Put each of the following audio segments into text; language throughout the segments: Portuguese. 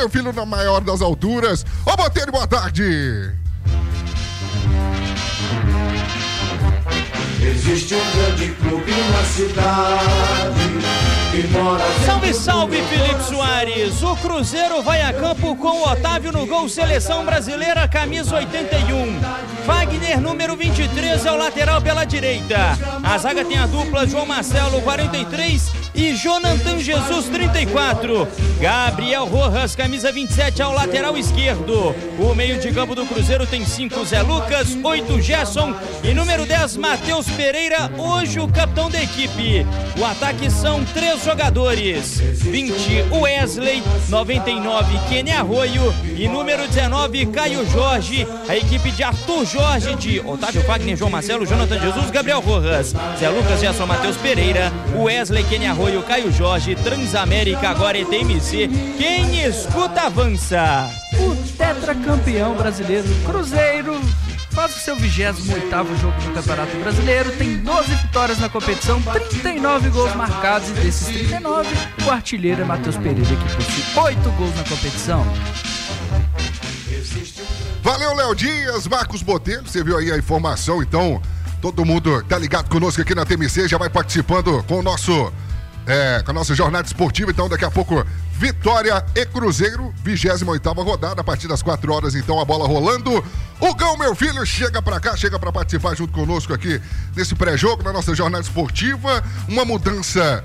meu filho, na maior das alturas. Ô, Botelho, boa tarde. Existe um grande clube na cidade que mora... Salve, salve, Felipe Soares! O Cruzeiro vai a campo com o Otávio no gol, Seleção Brasileira, camisa 81. Wagner, número 23, é o lateral pela direita. A zaga tem a dupla João Marcelo, 43, e Jonathan Jesus, 34. Gabriel Rojas, camisa 27, ao lateral esquerdo. O meio de campo do Cruzeiro tem 5, Zé Lucas, 8, Gerson e número 10, Matheus Pereira, hoje o capitão da equipe. O ataque são 3 jogadores: 20, Wesley, 99, Kenny Arroio e número 19, Caio Jorge. A equipe de Arthur Jorge, de Otávio, Wagner, João Marcelo, Jonathan Jesus, Gabriel Rojas, Zé Lucas, Gerson, Matheus Pereira, Wesley, Kenny Arroio, Caio Jorge. Transamérica agora é TMC. Quem escuta avança. O tetracampeão brasileiro Cruzeiro faz o seu 28º jogo do Campeonato Brasileiro, tem 12 vitórias na competição, 39 gols marcados, e desses 39, o artilheiro é Matheus Pereira, que possui 8 gols na competição. Valeu, Léo Dias, Marcos Botelho, você viu aí a informação, então todo mundo tá ligado conosco aqui na TMC, já vai participando com o nosso... com a nossa jornada esportiva, então daqui a pouco Vitória e Cruzeiro, 28ª rodada, a partir das 4 horas, então a bola rolando. O Gão, meu filho, chega pra cá, chega pra participar junto conosco aqui nesse pré-jogo, na nossa jornada esportiva. Uma mudança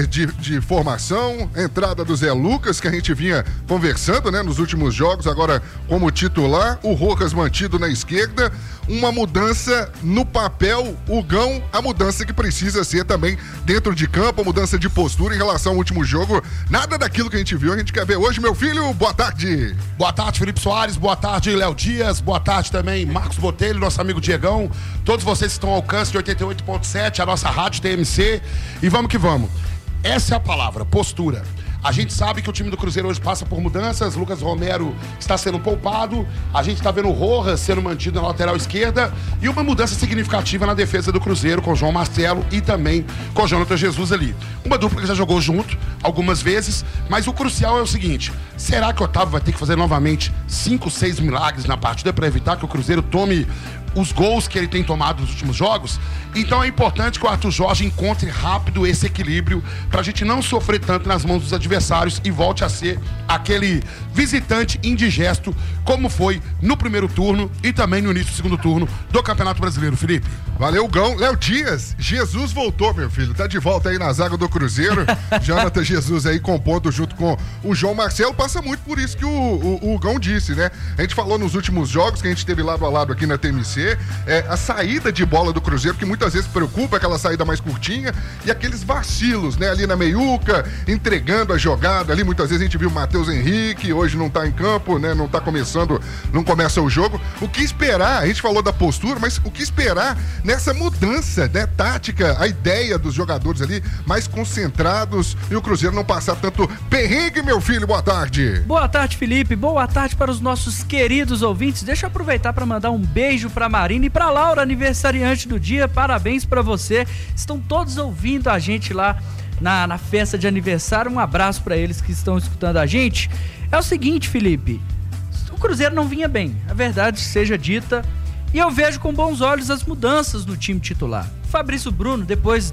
de formação, entrada do Zé Lucas, que a gente vinha conversando, né, nos últimos jogos, agora como titular, o Rojas mantido na esquerda. Uma mudança no papel, o Gão, a mudança que precisa ser também dentro de campo, a mudança de postura em relação ao último jogo. Nada daquilo que a gente viu, a gente quer ver hoje, meu filho. Boa tarde. Boa tarde, Felipe Soares. Boa tarde, Léo Dias. Boa tarde também, Marcos Botelho, nosso amigo Diegão. Todos vocês que estão ao alcance de 88.7, a nossa rádio TMC. E vamos que vamos. Essa é a palavra, postura. A gente sabe que o time do Cruzeiro hoje passa por mudanças. Lucas Romero está sendo poupado. A gente está vendo o Rojas sendo mantido na lateral esquerda. E uma mudança significativa na defesa do Cruzeiro, com o João Marcelo e também com o Jonathan Jesus ali. Uma dupla que já jogou junto algumas vezes. Mas o crucial é o seguinte: será que o Otávio vai ter que fazer novamente 5, 6 milagres na partida para evitar que o Cruzeiro tome os gols que ele tem tomado nos últimos jogos? Então é importante que o Arthur Jorge encontre rápido esse equilíbrio pra gente não sofrer tanto nas mãos dos adversários e volte a ser aquele visitante indigesto como foi no primeiro turno e também no início do segundo turno do Campeonato Brasileiro, Felipe. Valeu, Gão. Léo Dias, Jesus voltou, meu filho, tá de volta aí na zaga do Cruzeiro. Jonathan Jesus aí compondo junto com o João Marcelo. Passa muito por isso que o Gão disse, né? A gente falou nos últimos jogos que a gente teve lado a lado aqui na TMC, a saída de bola do Cruzeiro, que muitas vezes preocupa, aquela saída mais curtinha, e aqueles vacilos, né, ali na meiuca, entregando a jogada ali. Muitas vezes a gente viu o Matheus Henrique, hoje não tá em campo, né, não tá começando, não começa o jogo. O que esperar? A gente falou da postura, mas o que esperar nessa mudança, né, tática, a ideia dos jogadores ali mais concentrados e o Cruzeiro não passar tanto perrengue, meu filho? Boa tarde. Boa tarde, Felipe. Boa tarde para os nossos queridos ouvintes. Deixa eu aproveitar para mandar um beijo para Marina e para Laura, aniversariante do dia. Parabéns para você. Estão todos ouvindo a gente lá na festa de aniversário. Um abraço para eles que estão escutando a gente. É o seguinte, Felipe, o Cruzeiro não vinha bem, a verdade seja dita, e eu vejo com bons olhos as mudanças no time titular. Fabrício Bruno, depois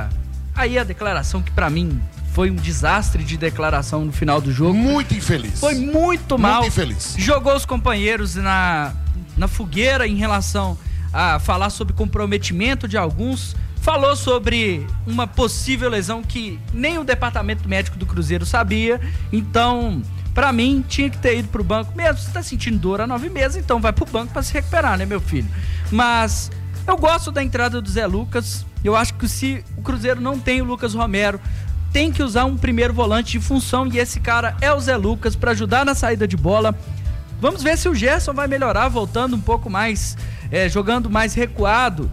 aí a declaração que para mim foi um desastre de declaração no final do jogo. Muito infeliz. Foi muito mal. Muito infeliz. Jogou os companheiros na fogueira em relação a falar sobre comprometimento de alguns. Falou sobre uma possível lesão que nem o departamento médico do Cruzeiro sabia. Então, pra mim, tinha que ter ido pro banco. Mesmo se tá sentindo dor há 9 meses, então vai pro banco pra se recuperar, né, meu filho? Mas eu gosto da entrada do Zé Lucas. Eu acho que se o Cruzeiro não tem o Lucas Romero, tem que usar um primeiro volante de função, e esse cara é o Zé Lucas pra ajudar na saída de bola. Vamos ver se o Gerson vai melhorar, voltando um pouco mais, jogando mais recuado.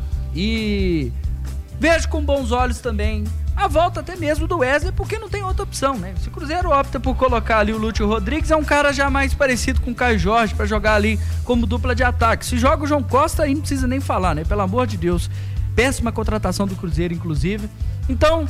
E vejo com bons olhos também a volta até mesmo do Wesley, porque não tem outra opção, né? Se o Cruzeiro opta por colocar ali o Lúcio Rodrigues, é um cara já mais parecido com o Caio Jorge para jogar ali como dupla de ataque. Se joga o João Costa, aí não precisa nem falar, né? Pelo amor de Deus. Péssima contratação do Cruzeiro, inclusive. Então,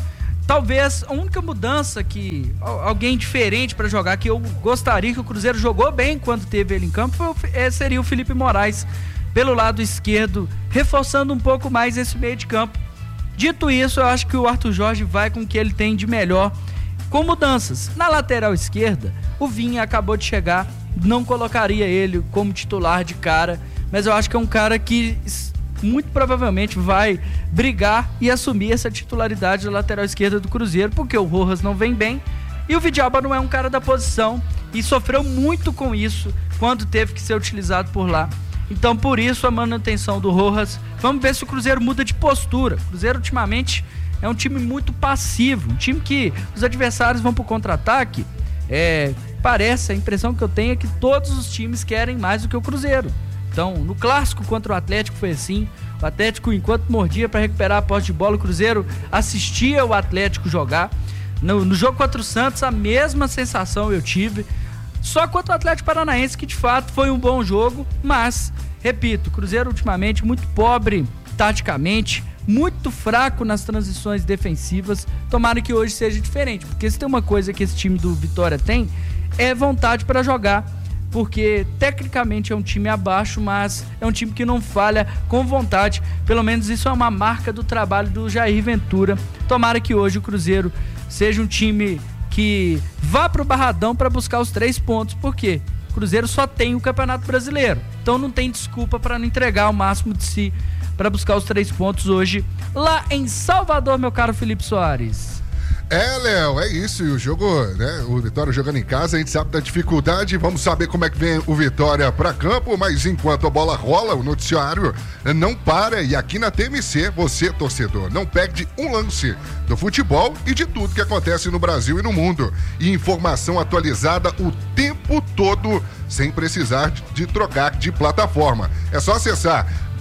talvez a única mudança que alguém diferente para jogar, que eu gostaria que o Cruzeiro jogou bem quando teve ele em campo, seria o Felipe Moraes pelo lado esquerdo, reforçando um pouco mais esse meio de campo. Dito isso, eu acho que o Arthur Jorge vai com o que ele tem de melhor, com mudanças. Na lateral esquerda, o Vinha acabou de chegar, não colocaria ele como titular de cara, mas eu acho que é um cara que muito provavelmente vai brigar e assumir essa titularidade da lateral esquerda do Cruzeiro, porque o Rojas não vem bem e o Vidalba não é um cara da posição e sofreu muito com isso quando teve que ser utilizado por lá. Então, por isso, a manutenção do Rojas. Vamos ver se o Cruzeiro muda de postura. O Cruzeiro, ultimamente, é um time muito passivo, um time que os adversários vão pro contra-ataque. Parece, a impressão que eu tenho é que todos os times querem mais do que o Cruzeiro. Então, no clássico contra o Atlético foi assim. O Atlético, enquanto mordia para recuperar a posse de bola, o Cruzeiro assistia o Atlético jogar. No jogo contra o Santos, a mesma sensação eu tive. Só contra o Atlético Paranaense, que de fato foi um bom jogo, mas, repito, o Cruzeiro ultimamente muito pobre taticamente, muito fraco nas transições defensivas. Tomara que hoje seja diferente, porque se tem uma coisa que esse time do Vitória tem, é vontade para jogar. Porque tecnicamente é um time abaixo, mas é um time que não falha com vontade. Pelo menos isso é uma marca do trabalho do Jair Ventura. Tomara que hoje o Cruzeiro seja um time que vá pro Barradão para buscar os 3 pontos. Por quê? O Cruzeiro só tem o Campeonato Brasileiro, então não tem desculpa para não entregar o máximo de si para buscar os 3 pontos hoje lá em Salvador, meu caro Felipe Soares. Léo, é isso, e o jogo, né, o Vitória jogando em casa, a gente sabe da dificuldade, vamos saber como é que vem o Vitória pra campo, mas enquanto a bola rola, o noticiário não para, e aqui na TMC, você, torcedor, não perde um lance do futebol e de tudo que acontece no Brasil e no mundo, e informação atualizada o tempo todo, sem precisar de trocar de plataforma. É só acessar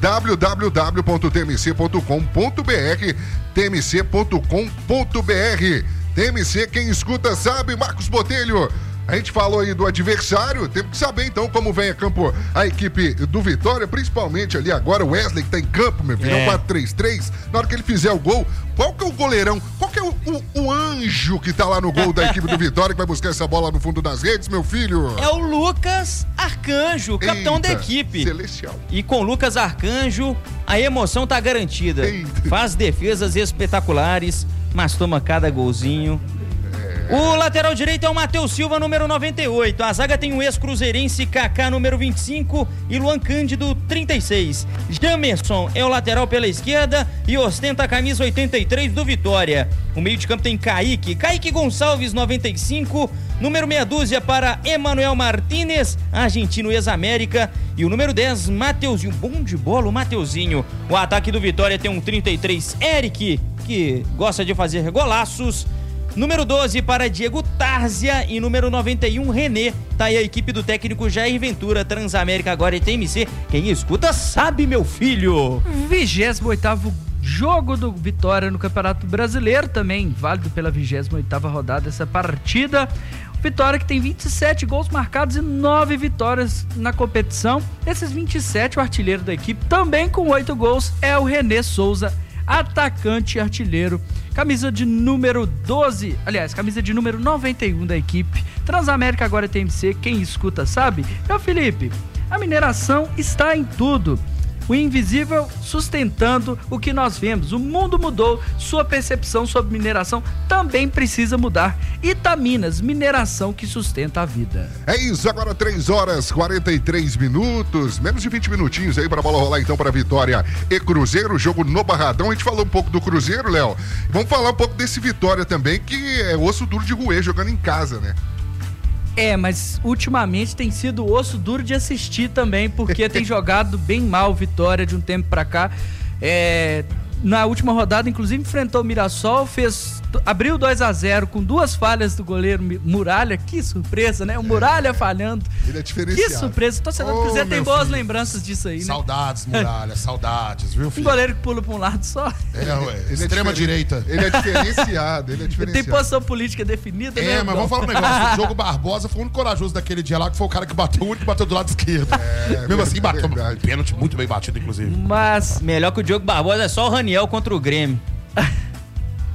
www.tmc.com.br, tmc.com.br. TMC, quem escuta sabe. Marcos Botelho, a gente falou aí do adversário, temos que saber então como vem a campo a equipe do Vitória, principalmente ali agora o Wesley que tá em campo, meu filho, é um 4-3-3, na hora que ele fizer o gol, qual que é o goleirão, qual que é o anjo que tá lá no gol da equipe do Vitória que vai buscar essa bola no fundo das redes, meu filho? É o Lucas Arcanjo, capitão da equipe. Celestial. E com Lucas Arcanjo, a emoção tá garantida. Faz defesas espetaculares, mas toma cada golzinho. O lateral direito é o Matheus Silva, número 98. A zaga tem o ex-cruzeirense Kaká, número 25, e Luan Cândido, 36. Jamerson é o lateral pela esquerda e ostenta a camisa 83 do Vitória. O meio de campo tem Kaique Gonçalves, 95, número meia dúzia para Emanuel Martínez, argentino ex-América, e o número 10, Mateuzinho. Bom de bola o Mateuzinho. O ataque do Vitória tem um 33, Eric, que gosta de fazer golaços. Número 12 para Diego Tárzia e número 91, René. Tá aí a equipe do técnico Jair Ventura, Transamérica agora e TMC. Quem escuta sabe, meu filho. 28º jogo do Vitória no Campeonato Brasileiro, também válido pela 28ª rodada essa partida. Vitória que tem 27 gols marcados e 9 vitórias na competição. Esses 27, o artilheiro da equipe, também com 8 gols, é o René Souza, atacante e artilheiro. Camisa de número 12, aliás, camisa de número 91 da equipe. Transamérica agora é TMC, quem escuta sabe. Meu Felipe, a mineração está em tudo. O invisível sustentando o que nós vemos. O mundo mudou, sua percepção sobre mineração também precisa mudar. Itaminas, mineração que sustenta a vida. É isso, agora 3h43, menos de 20 minutinhos aí pra bola rolar então pra Vitória e Cruzeiro, jogo no Barradão. A gente falou um pouco do Cruzeiro, Léo. Vamos falar um pouco desse Vitória também, que é osso duro de roer jogando em casa, né? Mas ultimamente tem sido osso duro de assistir também, porque tem jogado bem mal Vitória de um tempo pra cá. Na última rodada, inclusive, enfrentou o Mirassol, abriu 2-0 com 2 falhas do goleiro Muralha. Que surpresa, né? O Muralha falhando. Ele é diferenciado. Que surpresa. O torcedor do Cruzeiro tem boas lembranças disso aí, né? Saudades, Muralha, saudades, viu, filho? Um goleiro que pula pra um lado só. Extrema direita. Ele é diferenciado, Ele tem posição política definida, né? Mas vamos falar um negócio. O Diogo Barbosa foi o único corajoso daquele dia lá, que foi o cara que bateu, o único que bateu do lado esquerdo. Mesmo assim, bateu. Pênalti muito bem batido, inclusive. Mas melhor que o Diogo Barbosa é só o Raniel contra o Grêmio.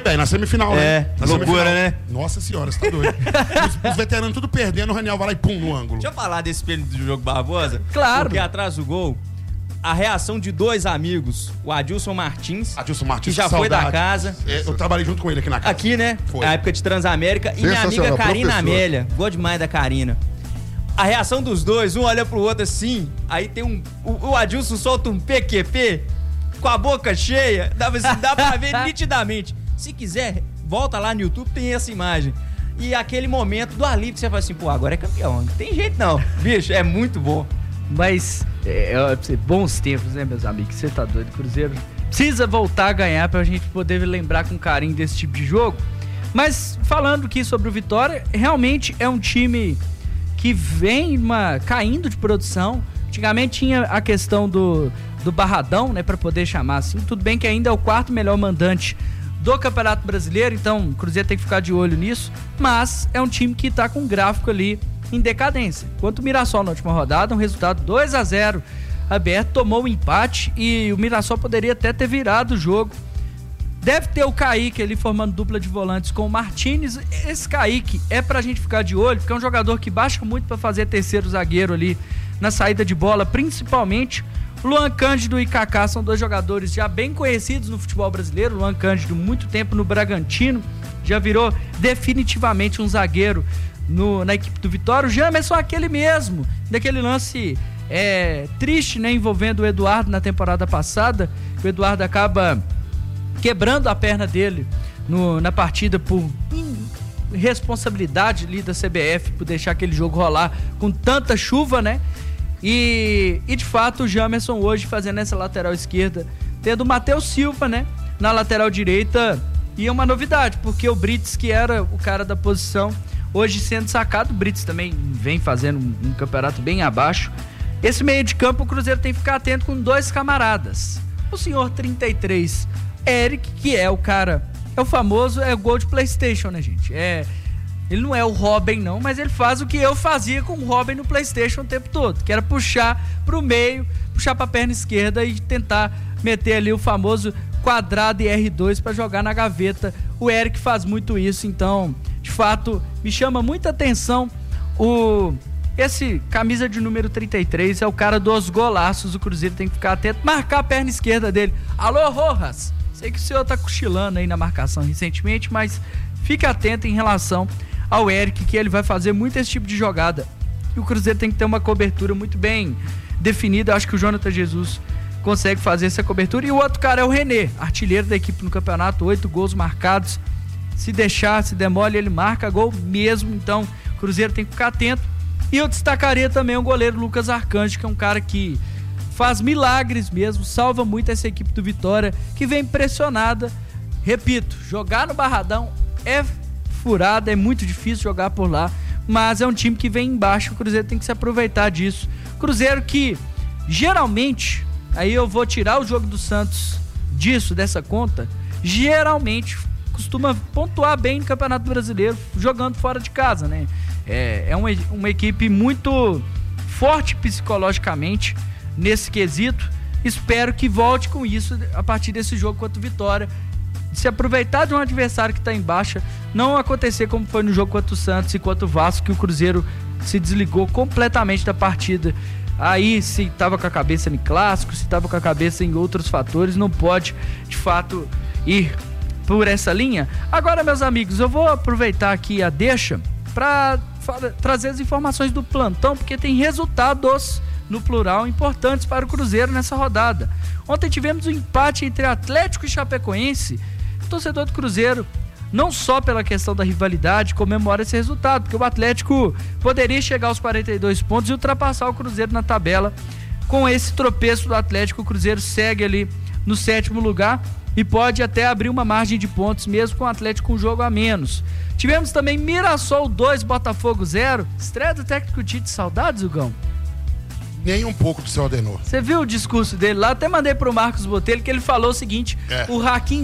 bem, na semifinal, né? Na loucura, semifinal. né? Nossa senhora, você tá doido. Os veteranos tudo perdendo, o Raniel vai lá e pum, no ângulo. Deixa eu falar desse espelho do jogo Barbosa. Claro. Porque atrás do gol, a reação de dois amigos, o Adilson Martins, que já foi da casa. Eu trabalhei junto com ele aqui na casa. Aqui, né? Foi. Na época de Transamérica. E minha amiga Sensacional, Karina professor. Amélia. Gosto demais da Karina. A reação dos dois, um olha pro outro assim, aí tem o Adilson solta um PQP com a boca cheia, dá pra ver nitidamente. Se quiser, volta lá no YouTube, tem essa imagem. E aquele momento do alívio que você fala assim, pô, agora é campeão. Não tem jeito não. Bicho, é muito bom. Mas, bons tempos, né, meus amigos? Você tá doido, Cruzeiro precisa voltar a ganhar pra gente poder lembrar com carinho desse tipo de jogo. Mas, falando aqui sobre o Vitória, realmente é um time que vem caindo de produção. Antigamente tinha a questão do Barradão, né, pra poder chamar assim. Tudo bem que ainda é o quarto melhor mandante do Campeonato Brasileiro, então o Cruzeiro tem que ficar de olho nisso, mas é um time que tá com um gráfico ali em decadência. Enquanto o Mirassol na última rodada, um resultado 2-0 aberto, tomou um empate e o Mirassol poderia até ter virado o jogo. Deve ter o Kaique ali formando dupla de volantes com o Martínez. Esse Kaique é pra gente ficar de olho, porque é um jogador que baixa muito pra fazer terceiro zagueiro ali na saída de bola, principalmente. Luan Cândido e Kaká são dois jogadores já bem conhecidos no futebol brasileiro. Luan Cândido muito tempo no Bragantino, já virou definitivamente um zagueiro na equipe do Vitória. O Jamerson é aquele mesmo, daquele lance triste, né, envolvendo o Eduardo na temporada passada. O Eduardo acaba quebrando a perna dele na partida por responsabilidade ali da CBF, por deixar aquele jogo rolar com tanta chuva, né? E de fato o Jamerson hoje fazendo essa lateral esquerda, tendo o Matheus Silva, né, na lateral direita. E é uma novidade, porque o Brits, que era o cara da posição, hoje sendo sacado. O Brits também vem fazendo um campeonato bem abaixo. Esse meio de campo o Cruzeiro tem que ficar atento com dois camaradas. O senhor 33, Eric, que é o cara, é o famoso, é o gol de PlayStation, né, gente? Ele não é o Robin, não, mas ele faz o que eu fazia com o Robin no PlayStation o tempo todo, que era puxar pro meio, puxar pra perna esquerda e tentar meter ali o famoso quadrado e R2 pra jogar na gaveta. O Eric faz muito isso, então, de fato, me chama muita atenção esse camisa de número 33, é o cara dos golaços. O Cruzeiro tem que ficar atento, marcar a perna esquerda dele. Alô, Rojas! Sei que o senhor tá cochilando aí na marcação recentemente, mas fique atento em relação ao Eric, que ele vai fazer muito esse tipo de jogada. E o Cruzeiro tem que ter uma cobertura muito bem definida. Acho que o Jonathan Jesus consegue fazer essa cobertura. E o outro cara é o René, artilheiro da equipe no campeonato, 8 gols marcados. Se deixar, se demole, ele marca gol mesmo. Então, o Cruzeiro tem que ficar atento. E eu destacaria também o goleiro Lucas Arcanjo, que é um cara que faz milagres mesmo, salva muito essa equipe do Vitória, que vem pressionada. Repito, jogar no Barradão é furada, é muito difícil jogar por lá, mas é um time que vem embaixo. O Cruzeiro tem que se aproveitar disso. Cruzeiro que geralmente, aí eu vou tirar o jogo do Santos dessa conta, geralmente costuma pontuar bem no Campeonato Brasileiro jogando fora de casa, né? É uma equipe muito forte psicologicamente nesse quesito. Espero que volte com isso a partir desse jogo contra o Vitória, se aproveitar de um adversário que está em baixa, não acontecer como foi no jogo contra o Santos e contra o Vasco, que o Cruzeiro se desligou completamente da partida. Aí, se estava com a cabeça em clássico, se estava com a cabeça em outros fatores, não pode, de fato, ir por essa linha. Agora, meus amigos, eu vou aproveitar aqui a deixa para trazer as informações do plantão, porque tem resultados, no plural, importantes para o Cruzeiro nessa rodada. Ontem tivemos um empate entre Atlético e Chapecoense. O torcedor do Cruzeiro, não só pela questão da rivalidade, comemora esse resultado, porque o Atlético poderia chegar aos 42 pontos e ultrapassar o Cruzeiro na tabela. Com esse tropeço do Atlético, o Cruzeiro segue ali no 7º lugar e pode até abrir uma margem de pontos, mesmo com o Atlético com um jogo a menos. Tivemos também Mirassol 2, Botafogo 0. Estreia do técnico Tite. Saudades, Hugão? Nem um pouco do seu Adenor. Você viu o discurso dele lá? Até mandei pro Marcos Botelho, que ele falou o seguinte: o Hakim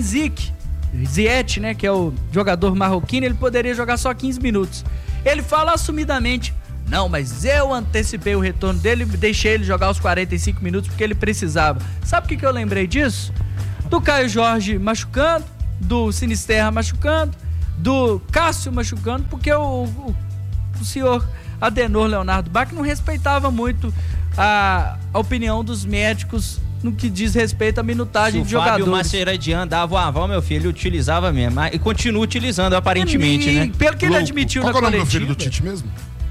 Ziyech, né, que é o jogador marroquino, ele poderia jogar só 15 minutos. Ele fala assumidamente: não, mas eu antecipei o retorno dele e deixei ele jogar os 45 minutos porque ele precisava. Sabe o que eu lembrei disso? Do Caio Jorge machucando, do Sinisterra machucando, do Cássio machucando, porque o senhor Adenor Leonardo Bach não respeitava muito a opinião dos médicos no que diz respeito à minutagem de jogadores. Se o Fábio Maceradian dava o aval, meu filho, ele utilizava mesmo. E continua utilizando, aparentemente, né? Pelo que ele admitiu Qual na é o nome coletiva. do filho do Tite mesmo?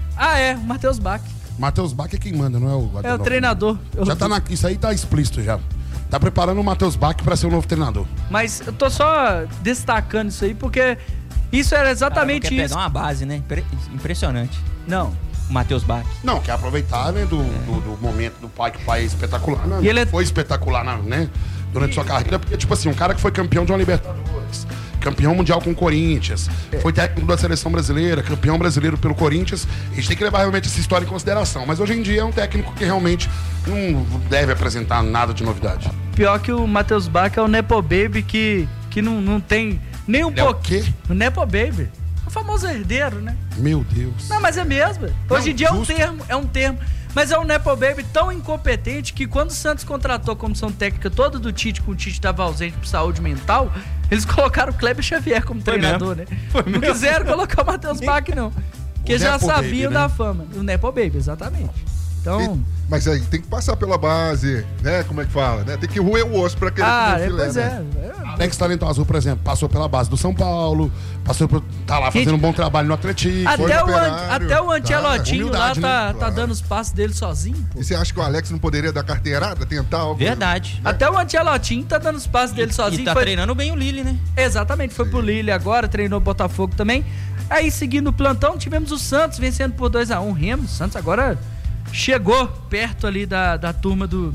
O Matheus Bach. Matheus Bach é quem manda, não é o Adenor? É o treinador. Já tá isso aí tá explícito já. Tá preparando o Matheus Bach pra ser o novo treinador. Mas eu tô só destacando isso aí, porque isso era exatamente quer isso. pegar uma base, né? Impressionante. Não. O Matheus Bach. Não, quer aproveitar, né, do momento do pai, que o pai é espetacular, né? E ele foi espetacular, né? Durante sua carreira, porque, tipo assim, um cara que foi campeão de uma Libertadores, campeão mundial com o Corinthians, foi técnico da seleção brasileira, campeão brasileiro pelo Corinthians, a gente tem que levar realmente essa história em consideração. Mas hoje em dia é um técnico que realmente não deve apresentar nada de novidade. Pior que o Matheus Bach é o Nepo Baby que não tem nem um pouquinho. O Nepo Baby. O famoso herdeiro, né? Meu Deus. Não, mas é mesmo. Hoje em dia é um termo. Mas é um Nepo Baby tão incompetente que quando o Santos contratou a comissão técnica toda do Tite, com o Tite estava ausente por saúde mental, eles colocaram o Kleber Xavier como treinador, né? Não quiseram colocar o Matheus Bach, não. Porque já sabiam da fama. O Nepo Baby, exatamente. Então... Mas aí tem que passar pela base, né? Como é que fala, né? Tem que roer o osso pra aquele filé, pois né? Alex Talento Azul, por exemplo, passou pela base do São Paulo, tá lá fazendo um bom trabalho no Atlético. Até o Ancelotinho lá tá Claro. dando os passos dele sozinho. Pô. E você acha que o Alex não poderia dar carteirada, tentar algo? Verdade. Até o Ancelotinho tá dando os passos dele sozinho. E tá treinando bem o Lille, né? Exatamente, foi pro Lille agora, treinou o Botafogo também. Aí, seguindo o plantão, tivemos o Santos vencendo por 2-1. Remo, o Santos agora chegou perto ali da turma do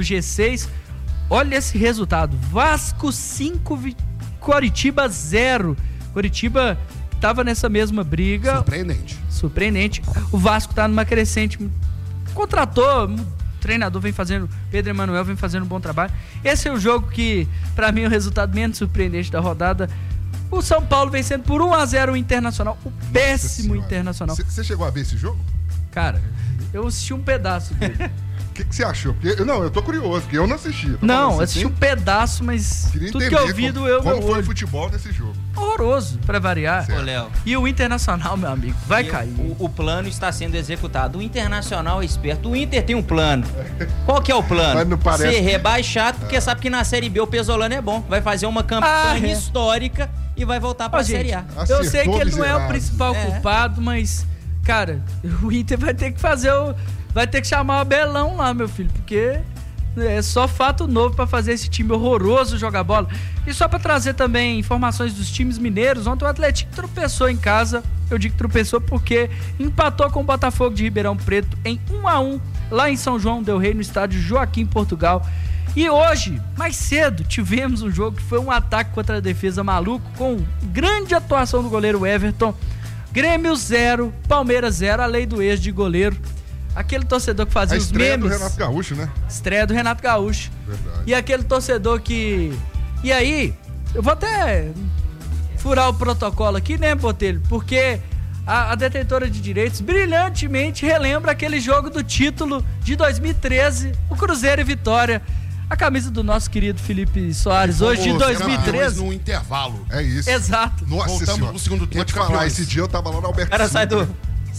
G6. Olha esse resultado. Vasco 5, Coritiba 0. Coritiba tava nessa mesma briga. Surpreendente. O Vasco tá numa crescente. Contratou, o treinador Pedro Emanuel vem fazendo um bom trabalho. Esse é o jogo que, pra mim, é o resultado menos surpreendente da rodada. O São Paulo vencendo por 1-0 o Internacional. O péssimo Internacional. Você chegou a ver esse jogo? Cara, eu assisti um pedaço dele. O que você achou? Porque, eu tô curioso, porque eu não assisti. Não, assisti um pedaço, mas tudo que eu vi doeu meu olho. Como foi o futebol nesse jogo? Horroroso, pra variar. Ô, Léo. E o Internacional, meu amigo, vai cair. O plano está sendo executado. O Internacional é esperto. O Inter tem um plano. Qual que é o plano? Mas não parece... Ser rebaixado, porque sabe que na Série B o Pesolano é bom. Vai fazer uma campanha histórica e vai voltar pra Série A. Eu sei que ele não é o principal culpado, mas, cara, o Inter vai ter que vai ter que chamar o Abelão lá, meu filho, porque é só fato novo pra fazer esse time horroroso jogar bola. E só pra trazer também informações dos times mineiros, ontem o Atlético tropeçou em casa. Eu digo que tropeçou porque empatou com o Botafogo de Ribeirão Preto em 1-1 lá em São João del Rei, no estádio Joaquim Portugal. E hoje, mais cedo, tivemos um jogo que foi um ataque contra a defesa maluco, com grande atuação do goleiro Everton. Grêmio 0, Palmeiras 0, a lei do ex de goleiro. Aquele torcedor que fazia os memes. Estreia do Renato Gaúcho, né? Estreia do Renato Gaúcho. Verdade. E aquele torcedor que... E aí, eu vou até furar o protocolo aqui, né, Botelho? Porque a detentora de direitos brilhantemente relembra aquele jogo do título de 2013, o Cruzeiro e Vitória. A camisa do nosso querido Felipe Soares, hoje de 2013. No intervalo. É isso. Exato. Nossa Voltamos senhora. no segundo tempo. Vou te falar, esse dia eu tava lá no Alberto Cara, Sintra. sai do...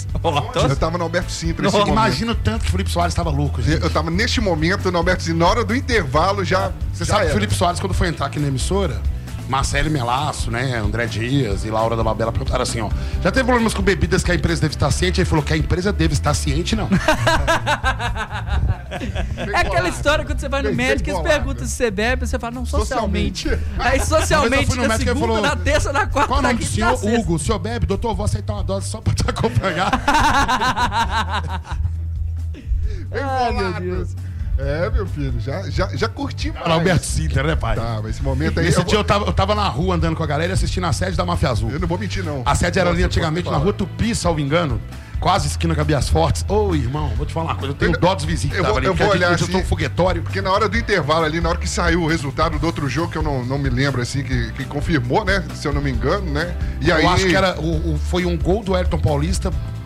Eu tava no Alberto Sintra nesse momento. Imagina o tanto que o Felipe Soares estava louco, gente. Eu tava neste momento no Alberto Sintra, na hora do intervalo já... Você sabe que o Felipe Soares, quando foi entrar aqui na emissora, Marcelo Melasso, né, André Dias e Laura da Labela perguntaram assim, ó, já teve problemas com bebidas que a empresa deve estar ciente? Ele falou que a empresa deve estar ciente, não. É aquela história quando você vai no médico e eles perguntam se você bebe, você fala, não, socialmente. Aí socialmente na segunda, falou, na terça, na quarta, qual o na nome do quinta, senhor? Hugo, o senhor bebe? Doutor, vou aceitar uma dose só pra te acompanhar. Ai, meu Deus. É, meu filho, já curti mais. Alberto Sintra, né, pai? Tá, mas esse momento aí... Esse dia eu tava na rua andando com a galera e assistindo a sede da Máfia Azul. Eu não vou mentir, não. A sede era ali Nossa, antigamente pode na falar. rua Tupi, salvo engano. Quase esquina com a Bias Fortes. Ô, irmão, vou te falar uma coisa. Eu tenho dó dos vizinhos que Eu vou- estavam ali. eu Porque vou a gente olhar hoje eu tô assim- um foguetório. Porque na hora do intervalo ali, na hora que saiu o resultado do outro jogo, que eu não me lembro, assim, que confirmou, né? Se eu não me engano, né? E aí... Eu acho que era foi um gol do Ayrton Paulista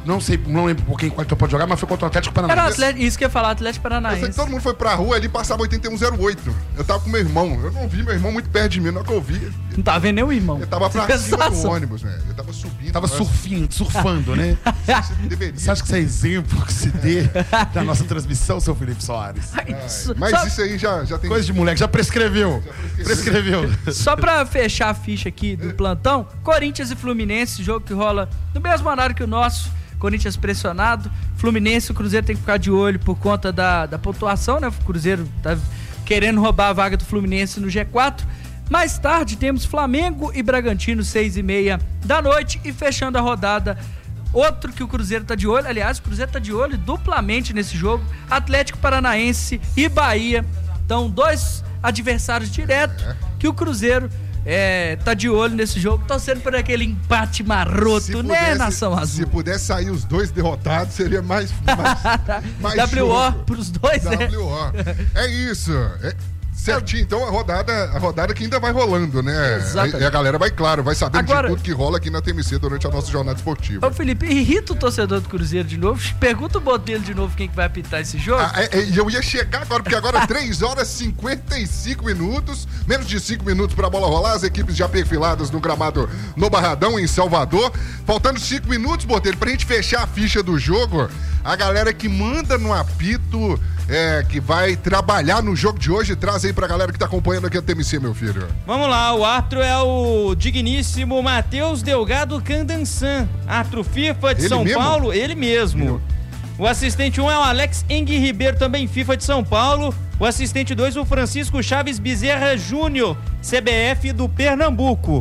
não lembro por quem pode jogar, mas foi contra o Atlético Paranaense. Era isso que eu ia falar, Atlético Eu sei Paranaense. que todo mundo foi pra rua ali, passava 8108. Eu tava com meu irmão. Eu não vi meu irmão muito perto de mim, na hora que eu vi. Não tá vendo nem o irmão. Eu tava pra cima do Sensação. ônibus, velho. Eu tava subindo. Tava surfando, né? Você deveria. Você acha que isso é exemplo que se dê da nossa transmissão, seu Felipe Soares? Mas isso aí já tem... Coisa de moleque, já prescreveu. Só pra fechar a ficha aqui do plantão, Corinthians e Fluminense, jogo que rola no mesmo horário que o nosso. Corinthians pressionado, Fluminense, o Cruzeiro tem que ficar de olho por conta da pontuação, né? O Cruzeiro tá querendo roubar a vaga do Fluminense no G4. Mais tarde temos Flamengo e Bragantino, 6h30 da noite. E fechando a rodada, outro que o Cruzeiro tá de olho, aliás, o Cruzeiro tá de olho duplamente nesse jogo, Atlético Paranaense e Bahia. Então, 2 adversários diretos que o Cruzeiro tá de olho nesse jogo, torcendo por aquele empate maroto, né, Nação Azul? Se pudesse sair os 2 derrotados, seria mais WO pros dois, né? WO. É isso. Certinho, então a rodada que ainda vai rolando, né? Exatamente. E a galera vai sabendo Agora, de tudo que rola aqui na TMC durante a nossa jornada esportiva. Ô Felipe, irrita o torcedor do Cruzeiro de novo? Pergunta o Botelho de novo quem que vai apitar esse jogo. Eu ia chegar agora, porque agora 3 horas e 55 minutos, menos de 5 minutos pra bola rolar, as equipes já perfiladas no gramado no Barradão, em Salvador. Faltando 5 minutos, Botelho, pra gente fechar a ficha do jogo, a galera que manda no apito, que vai trabalhar no jogo de hoje, traz aí pra galera que tá acompanhando aqui a TMC, meu filho. Vamos lá, o árbitro é o digníssimo Matheus Delgado Candansan, árbitro FIFA de Ele São mesmo? Paulo, ele mesmo. O assistente 1 é o Alex Engue Ribeiro, também FIFA de São Paulo. O assistente 2, o Francisco Chaves Bezerra Júnior, CBF do Pernambuco.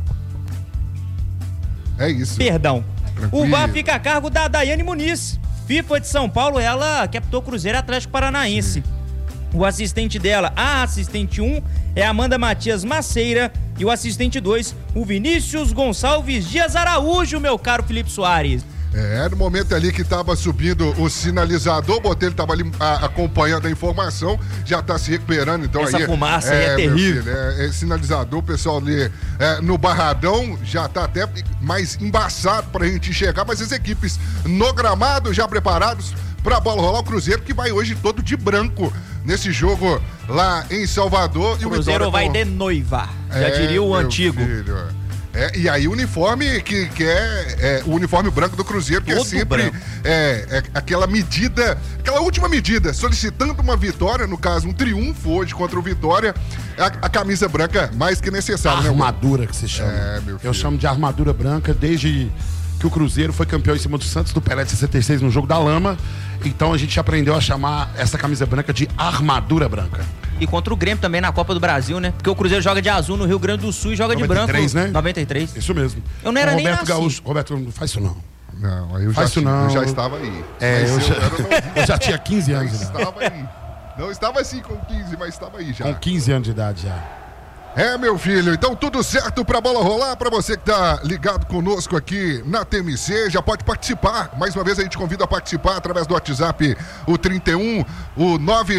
É isso. Perdão. Tranquilo. O VAR fica a cargo da Daiane Muniz, FIFA de São Paulo, ela que apitou Cruzeiro e Atlético Paranaense. O assistente dela, a assistente 1, é Amanda Matias Maceira. E o assistente 2, o Vinícius Gonçalves Dias Araújo, meu caro Felipe Soares. No momento ali que tava subindo o sinalizador, o Botelho tava ali acompanhando a informação, já tá se recuperando, então Essa aí... fumaça aí é terrível. Filho, sinalizador, o pessoal ali no Barradão já tá até mais embaçado pra gente chegar, mas as equipes no gramado já preparados pra bola rolar, o Cruzeiro que vai hoje todo de branco nesse jogo lá em Salvador. O Cruzeiro vai de noiva, já diria o antigo. Filho. E aí o uniforme que é o uniforme branco do Cruzeiro, que todo é sempre aquela medida, aquela última medida, solicitando uma vitória, no caso um triunfo hoje contra o Vitória, a camisa branca mais que necessária. Armadura que se chama. Meu filho. Eu chamo de armadura branca desde que o Cruzeiro foi campeão em cima do Santos do Pelé de 66 no jogo da Lama. Então a gente aprendeu a chamar essa camisa branca de armadura branca. E contra o Grêmio também na Copa do Brasil, né? Porque o Cruzeiro joga de azul no Rio Grande do Sul e joga 93, de branco. né? 93. Isso mesmo. Eu não era nem Roberto nasci. Gaúcho. Roberto, não faz isso não. Não, aí eu Faz isso não. Eu já estava aí. Eu já tinha 15 anos. Mas estava aí. Não estava assim com 15, mas estava aí já. Com 15 anos de idade já. Meu filho, então tudo certo pra bola rolar, pra você que tá ligado conosco aqui na TMC, já pode participar, mais uma vez a gente convida a participar através do WhatsApp, o 31, o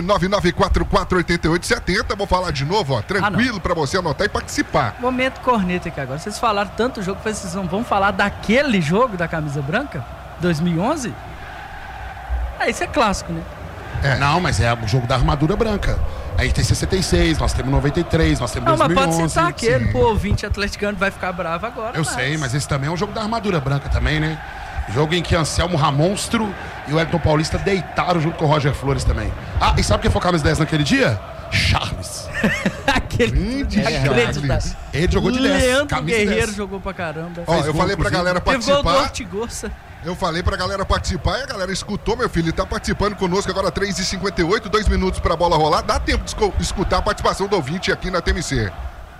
999448870, vou falar de novo, ó, tranquilo pra você anotar e participar. Momento corneta aqui agora, vocês falaram tanto jogo, vocês não vão falar daquele jogo da camisa branca, 2011? Isso é clássico, né? Não, mas é o jogo da armadura branca. Aí tem 66, nós temos 93, nós temos 2011. Mas pode citar aquele, pô, ouvinte atleticano vai ficar bravo agora. Eu sei, mas esse também é um jogo da armadura branca também, né? Jogo em que Anselmo Ramonstro e o Elton Paulista deitaram junto com o Roger Flores também. E sabe quem foi o camisa 10 naquele dia? Charles. Aquele Charles. Ele jogou de 10. Leandro Guerreiro jogou pra caramba. Eu falei pra galera Teve gol do participar. Ortigosa. Eu falei pra galera participar e a galera escutou, meu filho, e tá participando conosco agora 3h58, 2 minutos pra bola rolar. Dá tempo de escutar a participação do ouvinte aqui na TMC.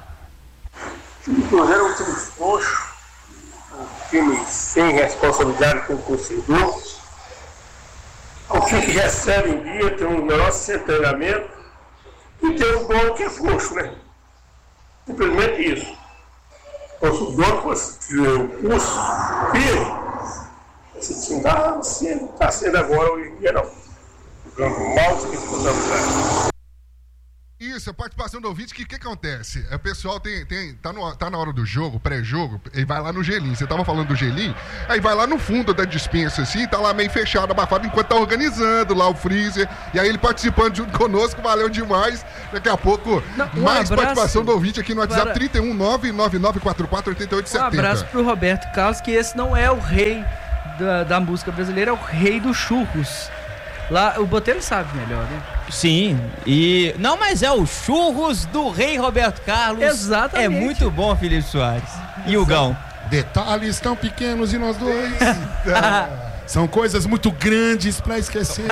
O Cruzeiro é um time frouxo, um time sem responsabilidade com o torcedor, um time que recebe em dia, tem um melhor treinamento e tem um dono que é frouxo, né? Simplesmente isso. Se o dono fosse o curso, esse time está sendo agora hoje em dia, não. Jogando mal, se disputando. Isso, a participação do ouvinte, que acontece? O pessoal tá na hora do jogo, pré-jogo, ele vai lá no gelinho. Você tava falando do gelinho, aí vai lá no fundo da dispensa, assim, tá lá meio fechado, abafado, enquanto tá organizando lá o freezer. E aí ele participando junto conosco, valeu demais. Daqui a pouco, mais participação do ouvinte aqui no WhatsApp, 31999448870. Um abraço pro Roberto Carlos, que esse não é o rei da música brasileira, é o rei dos churros. Lá, o Botelho sabe melhor, né? Sim, não, mas é o churros do rei Roberto Carlos. Exatamente. É muito bom, Felipe Soares. E o Gão? Detalhes tão pequenos e nós dois. São coisas muito grandes pra esquecer.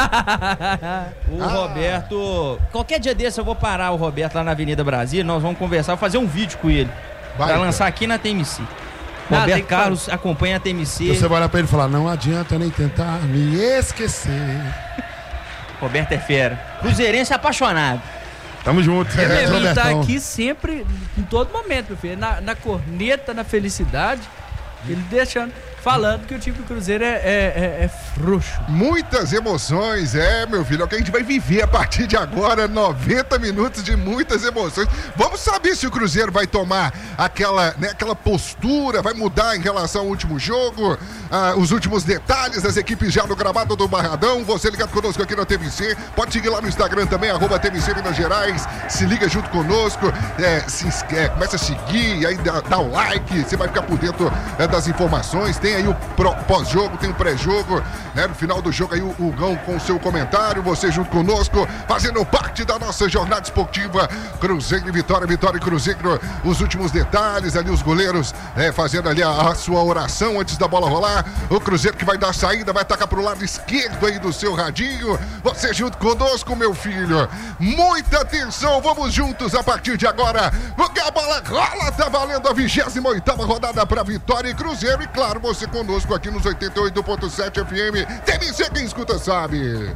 Roberto... Qualquer dia desse eu vou parar o Roberto lá na Avenida Brasília, nós vamos conversar, fazer um vídeo com ele. Pra lançar aqui na TMC. Roberto Carlos acompanha a TMC. Você vai olhar pra ele e falar, não adianta nem tentar me esquecer. Roberto é fera. Cruzeirense apaixonado. Tamo junto. Ele tá aqui sempre, em todo momento, meu filho. Na corneta, na felicidade, ele falando que o time do Cruzeiro é frouxo. Muitas emoções, meu filho. É o que a gente vai viver a partir de agora. 90 minutos de muitas emoções. Vamos saber se o Cruzeiro vai tomar aquela postura, vai mudar em relação ao último jogo, os últimos detalhes das equipes já no gramado do Barradão. Você ligado conosco aqui na TMC. Pode seguir lá no Instagram também, @TMC Minas Gerais. Se liga junto conosco. Começa a seguir, e aí dá o like. Você vai ficar por dentro das informações. Tem aí o pós-jogo, tem o pré-jogo, né? No final do jogo aí o Gão com o seu comentário, você junto conosco, fazendo parte da nossa jornada esportiva. Cruzeiro e Vitória e Cruzeiro, os últimos detalhes ali, os goleiros fazendo ali a sua oração antes da bola rolar. O Cruzeiro que vai dar a saída, vai atacar pro lado esquerdo aí do seu radinho. Você junto conosco, meu filho. Muita atenção, vamos juntos a partir de agora, porque a bola rola, tá valendo a 28ª rodada para Vitória e Cruzeiro. E claro, você conosco aqui nos 88.7 FM. TMC, quem escuta sabe.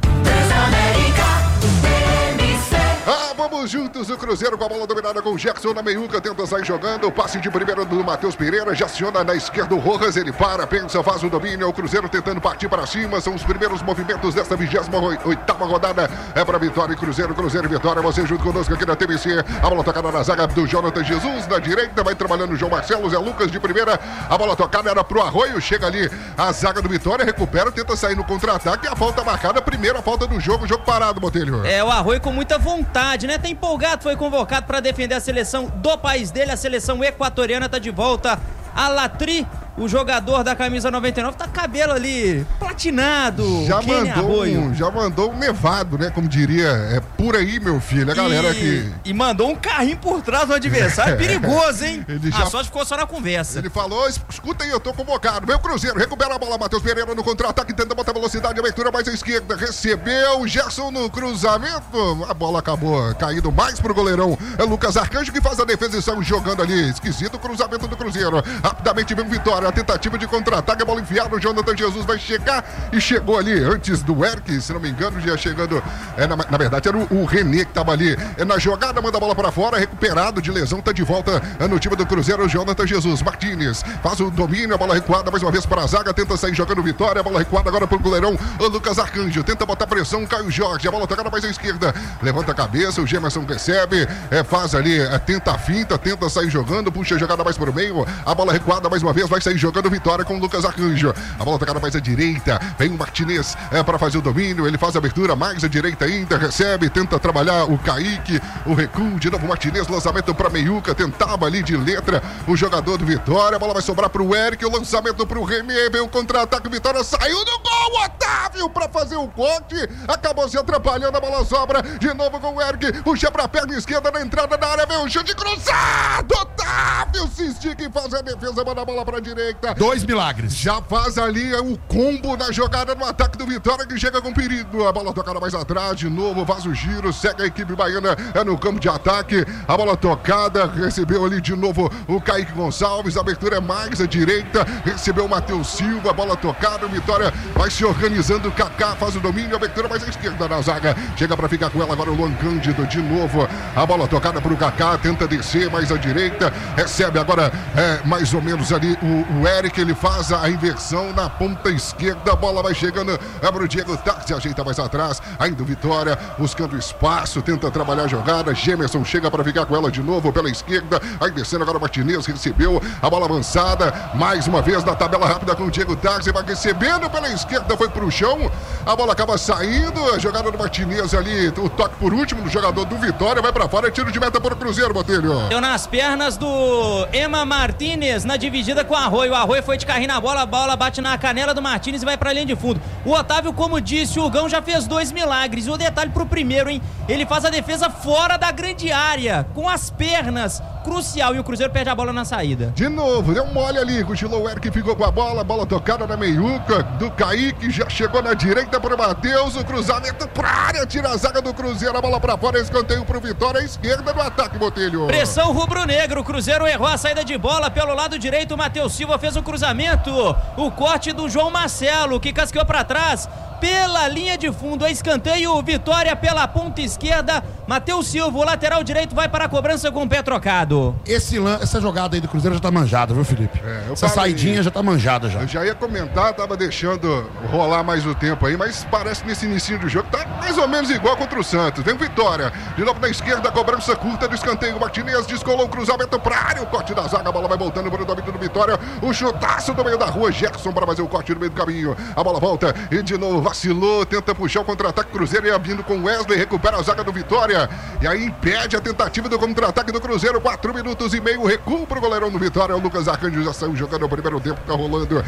Vamos juntos, o Cruzeiro com a bola dominada com o Gerson na meiuca, tenta sair jogando, o passe de primeira do Matheus Pereira, já aciona na esquerda o Rojas, ele para, pensa, faz o domínio, o Cruzeiro tentando partir para cima, são os primeiros movimentos desta 28ª rodada, para Vitória e Cruzeiro e Vitória, você junto conosco aqui na TMC, a bola tocada na zaga do Jonathan Jesus, na direita, vai trabalhando o João Marcelo, Zé Lucas de primeira, a bola tocada era pro Arroio, chega ali a zaga do Vitória, recupera, tenta sair no contra-ataque, a falta marcada, primeira falta do jogo parado, Botelho. O Arroio com muita vontade, né? Tá empolgado, foi convocado para defender a seleção do país dele, a seleção equatoriana tá de volta. A Latri, o jogador da camisa 99, tá cabelo ali platinado. Já mandou um nevado, né? Como diria, por aí, meu filho. A galera que... E mandou um carrinho por trás do adversário, perigoso, hein? A sorte ficou só na conversa. Ele falou, escuta aí, eu tô convocado. Vem o Cruzeiro, recupera a bola, Matheus Pereira no contra-ataque, tenta botar velocidade, abertura mais à esquerda, recebeu, Gerson no cruzamento, a bola acabou caindo mais pro goleirão. É Lucas Arcanjo que faz a defesa e sai jogando ali, esquisito o cruzamento do Cruzeiro. Rapidamente vem Vitória, a tentativa de contra-ataque, a bola enfiada, o Jonathan Jesus vai chegar e chegou ali antes do Eric, se não me engano, já chegando, na verdade era o René que tava ali na jogada, manda a bola pra fora, recuperado de lesão, tá de volta no time do Cruzeiro, o Jonathan Jesus. Martínez faz o domínio, a bola recuada mais uma vez para a zaga, tenta sair jogando Vitória, a bola recuada agora pro goleirão, o Lucas Arcanjo, tenta botar pressão, Caio Jorge, a bola tocada mais à esquerda, levanta a cabeça, o Gemerson recebe, faz ali, tenta a finta, tenta sair jogando, puxa a jogada mais pro meio, a bola recuada mais uma vez, vai sair jogando Vitória com o Lucas Arcanjo. A bola tocada mais à direita, vem o Martinez para fazer o domínio, ele faz a abertura mais à direita ainda, recebe, tenta trabalhar o Kaique, o recuo, de novo o Martinez, lançamento para meiuca, tentava ali de letra o jogador do Vitória, a bola vai sobrar pro Eric, o lançamento pro René, vem o contra-ataque, Vitória saiu do gol, Otávio para fazer o corte, acabou se atrapalhando, a bola sobra, de novo com o Eric, puxa pra perna esquerda na entrada da área, vem o chute cruzado, Otávio se estica e faz a defesa, manda a bola pra direita. 2 milagres. Já faz ali o combo na jogada no ataque do Vitória que chega com perigo. A bola tocada mais atrás, de novo, faz o giro, segue a equipe baiana no campo de ataque. A bola tocada, recebeu ali de novo o Kaique Gonçalves, a abertura é mais à direita, recebeu o Matheus Silva, a bola tocada, o Vitória vai se organizando, o Kaká faz o domínio, a abertura mais à esquerda na zaga, chega pra ficar com ela agora o Luan Cândido de novo, a bola tocada pro Kaká, tenta descer mais à direita, recebe agora mais ou menos ali o Eric, ele faz a inversão na ponta esquerda, esquerda, a bola vai chegando, abre o Diego Táxi, ajeita mais atrás, ainda o Vitória, buscando espaço, tenta trabalhar a jogada, Gemerson chega para ficar com ela de novo pela esquerda, aí descendo agora o Martinez, recebeu a bola avançada, mais uma vez na tabela rápida com o Diego Táxi, vai recebendo pela esquerda, foi pro chão, a bola acaba saindo, a jogada do Martinez ali, o toque por último do jogador do Vitória, vai pra fora, é tiro de meta para o Cruzeiro, Botelho. Deu nas pernas do Ema Martinez, na dividida com o Arroio foi de carrinho na bola, a bola bate na canela do Martinez e vai pra linha de fundo. O Otávio, como disse, o Hugão já fez 2 milagres, e o detalhe pro primeiro, hein, ele faz a defesa fora da grande área, com as pernas, crucial, e o Cruzeiro perde a bola na saída. De novo, deu mole ali, cochilou o Eric, ficou com a bola tocada na meiuca do Kaique, já chegou na direita pro Matheus, o cruzamento pra área, tira a zaga do Cruzeiro, a bola pra fora, escanteio pro Vitória, a esquerda do ataque, Botelho. Pressão rubro-negro, o Cruzeiro errou a saída de bola pelo lado direito, o Matheus Silva fez o cruzamento, o corte do João Marcelo, que casqueou pra trás, pela linha de fundo, escanteio, Vitória pela ponta esquerda, Matheus Silva, o lateral direito, vai para a cobrança com o pé trocado. Essa jogada aí do Cruzeiro já tá manjada, viu, Felipe? Essa saidinha já tá manjada já. Eu já ia comentar, tava deixando rolar mais o tempo aí, mas parece que nesse início do jogo tá mais ou menos igual contra o Santos. Vem Vitória, de novo na esquerda, cobrança curta do escanteio, Martinez descolou o cruzamento pra área, o corte da zaga, a bola vai voltando para o domínio do Vitória, o chutaço do meio da rua, Gerson para fazer o corte no meio do caminho, a bola volta e de novo vacilou, tenta puxar o contra-ataque, Cruzeiro ia vindo com Wesley, recupera a zaga do Vitória, e aí impede a tentativa do contra-ataque do Cruzeiro, 4 minutos e meio, recuo pro goleirão do Vitória, o Lucas Arcanjo já saiu jogando o primeiro tempo, tá rolando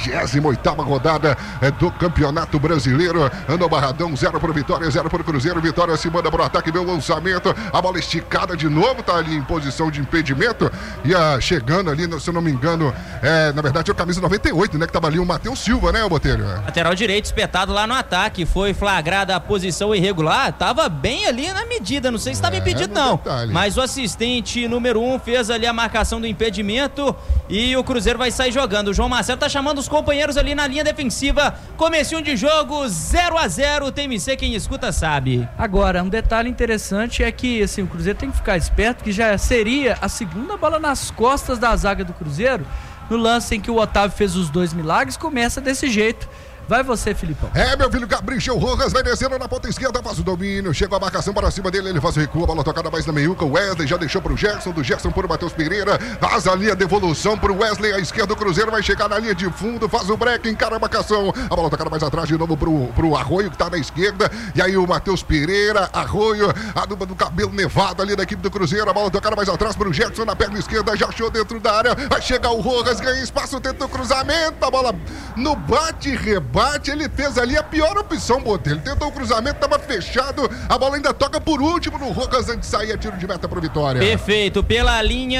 28ª rodada do Campeonato Brasileiro, Andou Barradão, 0 pro Vitória, 0 pro Cruzeiro, Vitória se manda pro ataque, vê o lançamento, a bola esticada de novo, tá ali em posição de impedimento, ia chegando ali, se eu não me engano, na verdade é o camisa 98, né, que tava ali o Matheus Silva, né, Botelho? Lateral direito espetado lá no ataque, foi flagrada a posição irregular, tava bem ali na medida, não sei se estava impedido não, mas o assistente número 1 fez ali a marcação do impedimento e o Cruzeiro vai sair jogando. O João Marcelo tá chamando os companheiros ali na linha defensiva, comecinho de jogo, 0-0, TMC, quem escuta sabe. Agora, um detalhe interessante é que assim, o Cruzeiro tem que ficar esperto, que já seria a segunda bola nas costas da zaga do Cruzeiro, no lance em que o Otávio fez os 2 milagres, começa desse jeito. Vai você, Filipão. Meu filho Gabriel Rojas vai descendo na ponta esquerda, faz o domínio, chega a marcação para cima dele, ele faz o recuo, a bola tocada mais na meiuca, o Wesley já deixou pro Gerson, do Gerson pro Matheus Pereira, faz a linha de evolução pro Wesley, à esquerda do Cruzeiro, vai chegar na linha de fundo, faz o break, encara a marcação, a bola tocada mais atrás de novo pro Arroio, que tá na esquerda, e aí o Matheus Pereira, Arroio, a dupla do cabelo nevado ali da equipe do Cruzeiro, a bola tocada mais atrás pro Gerson, na perna esquerda, já achou dentro da área, vai chegar o Rojas, ganha espaço, tenta o cruzamento, a bola no bate-rebate, ele fez ali a pior opção, Botelho. Tentou o cruzamento, tava fechado. A bola ainda toca por último no Rojas antes de sair, a tiro de meta pro Vitória. Perfeito. Pela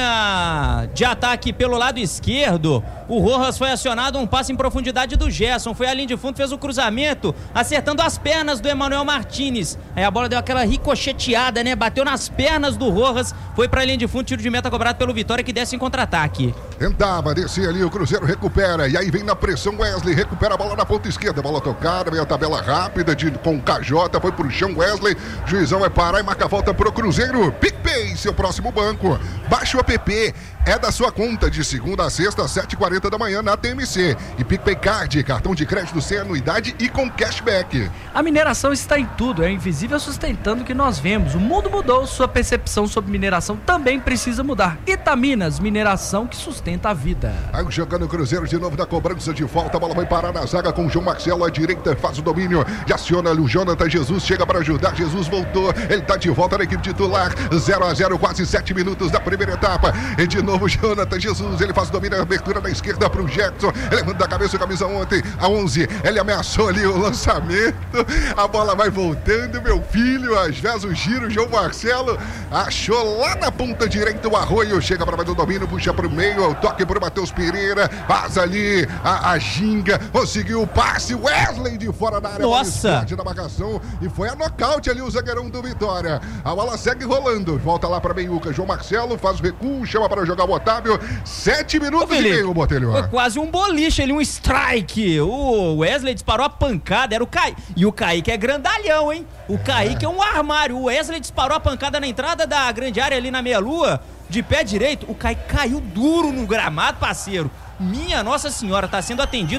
linha de ataque pelo lado esquerdo, o Rojas foi acionado, um passe em profundidade do Gerson. Foi a linha de fundo, fez o cruzamento, acertando as pernas do Emanuel Martinez. Aí a bola deu aquela ricocheteada, né? Bateu nas pernas do Rojas, foi pra linha de fundo, tiro de meta cobrado pelo Vitória, que desce em contra-ataque. Tentava descer ali, o Cruzeiro recupera. E aí vem na pressão, Wesley recupera a bola na ponta esquerda. Bola tocada, veio a tabela rápida com o KJ, foi pro chão Wesley, juizão vai parar e marca a volta pro Cruzeiro. PicPay, seu próximo banco, baixa o app, é da sua conta de segunda a sexta, 7h40 da manhã na TMC. E PicPay Card, cartão de crédito sem anuidade e com cashback. A mineração está em tudo, é o invisível sustentando o que nós vemos. O mundo mudou, sua percepção sobre mineração também precisa mudar. Itaminas, mineração que sustenta a vida. Aí jogando o Cruzeiro de novo da cobrança de falta, a bola vai parar na zaga com o João Marcelo, à direita faz o domínio, e aciona o Jonathan Jesus, chega para ajudar, Jesus voltou, ele tá de volta na equipe titular, 0-0, quase 7 minutos da primeira etapa, e de novo Jonathan Jesus, ele faz o domínio, a abertura na esquerda pro Jackson, ele manda a cabeça, camisa ontem, a 11, ele ameaçou ali o lançamento, a bola vai voltando, meu filho, às vezes o giro, João Marcelo, achou lá na ponta direita o Arroio, chega para fazer o domínio, puxa pro meio, o toque pro Matheus Pereira, faz ali a ginga, conseguiu o passe, Wesley de fora da área. Nossa! Da marcação, e foi a nocaute ali o zagueirão do Vitória. A bola segue rolando, volta lá para meiuca, João Marcelo faz o recuo, chama para jogar o Otávio, 7 minutos e meio, Botelho. Foi quase um boliche ali, um strike. O Wesley disparou a pancada, era o Kaique. E o Kaique é grandalhão, hein? O Kaique é um armário. O Wesley disparou a pancada na entrada da grande área ali na meia-lua, de pé direito. O Kaique caiu duro no gramado, parceiro. Minha Nossa Senhora, tá sendo atendido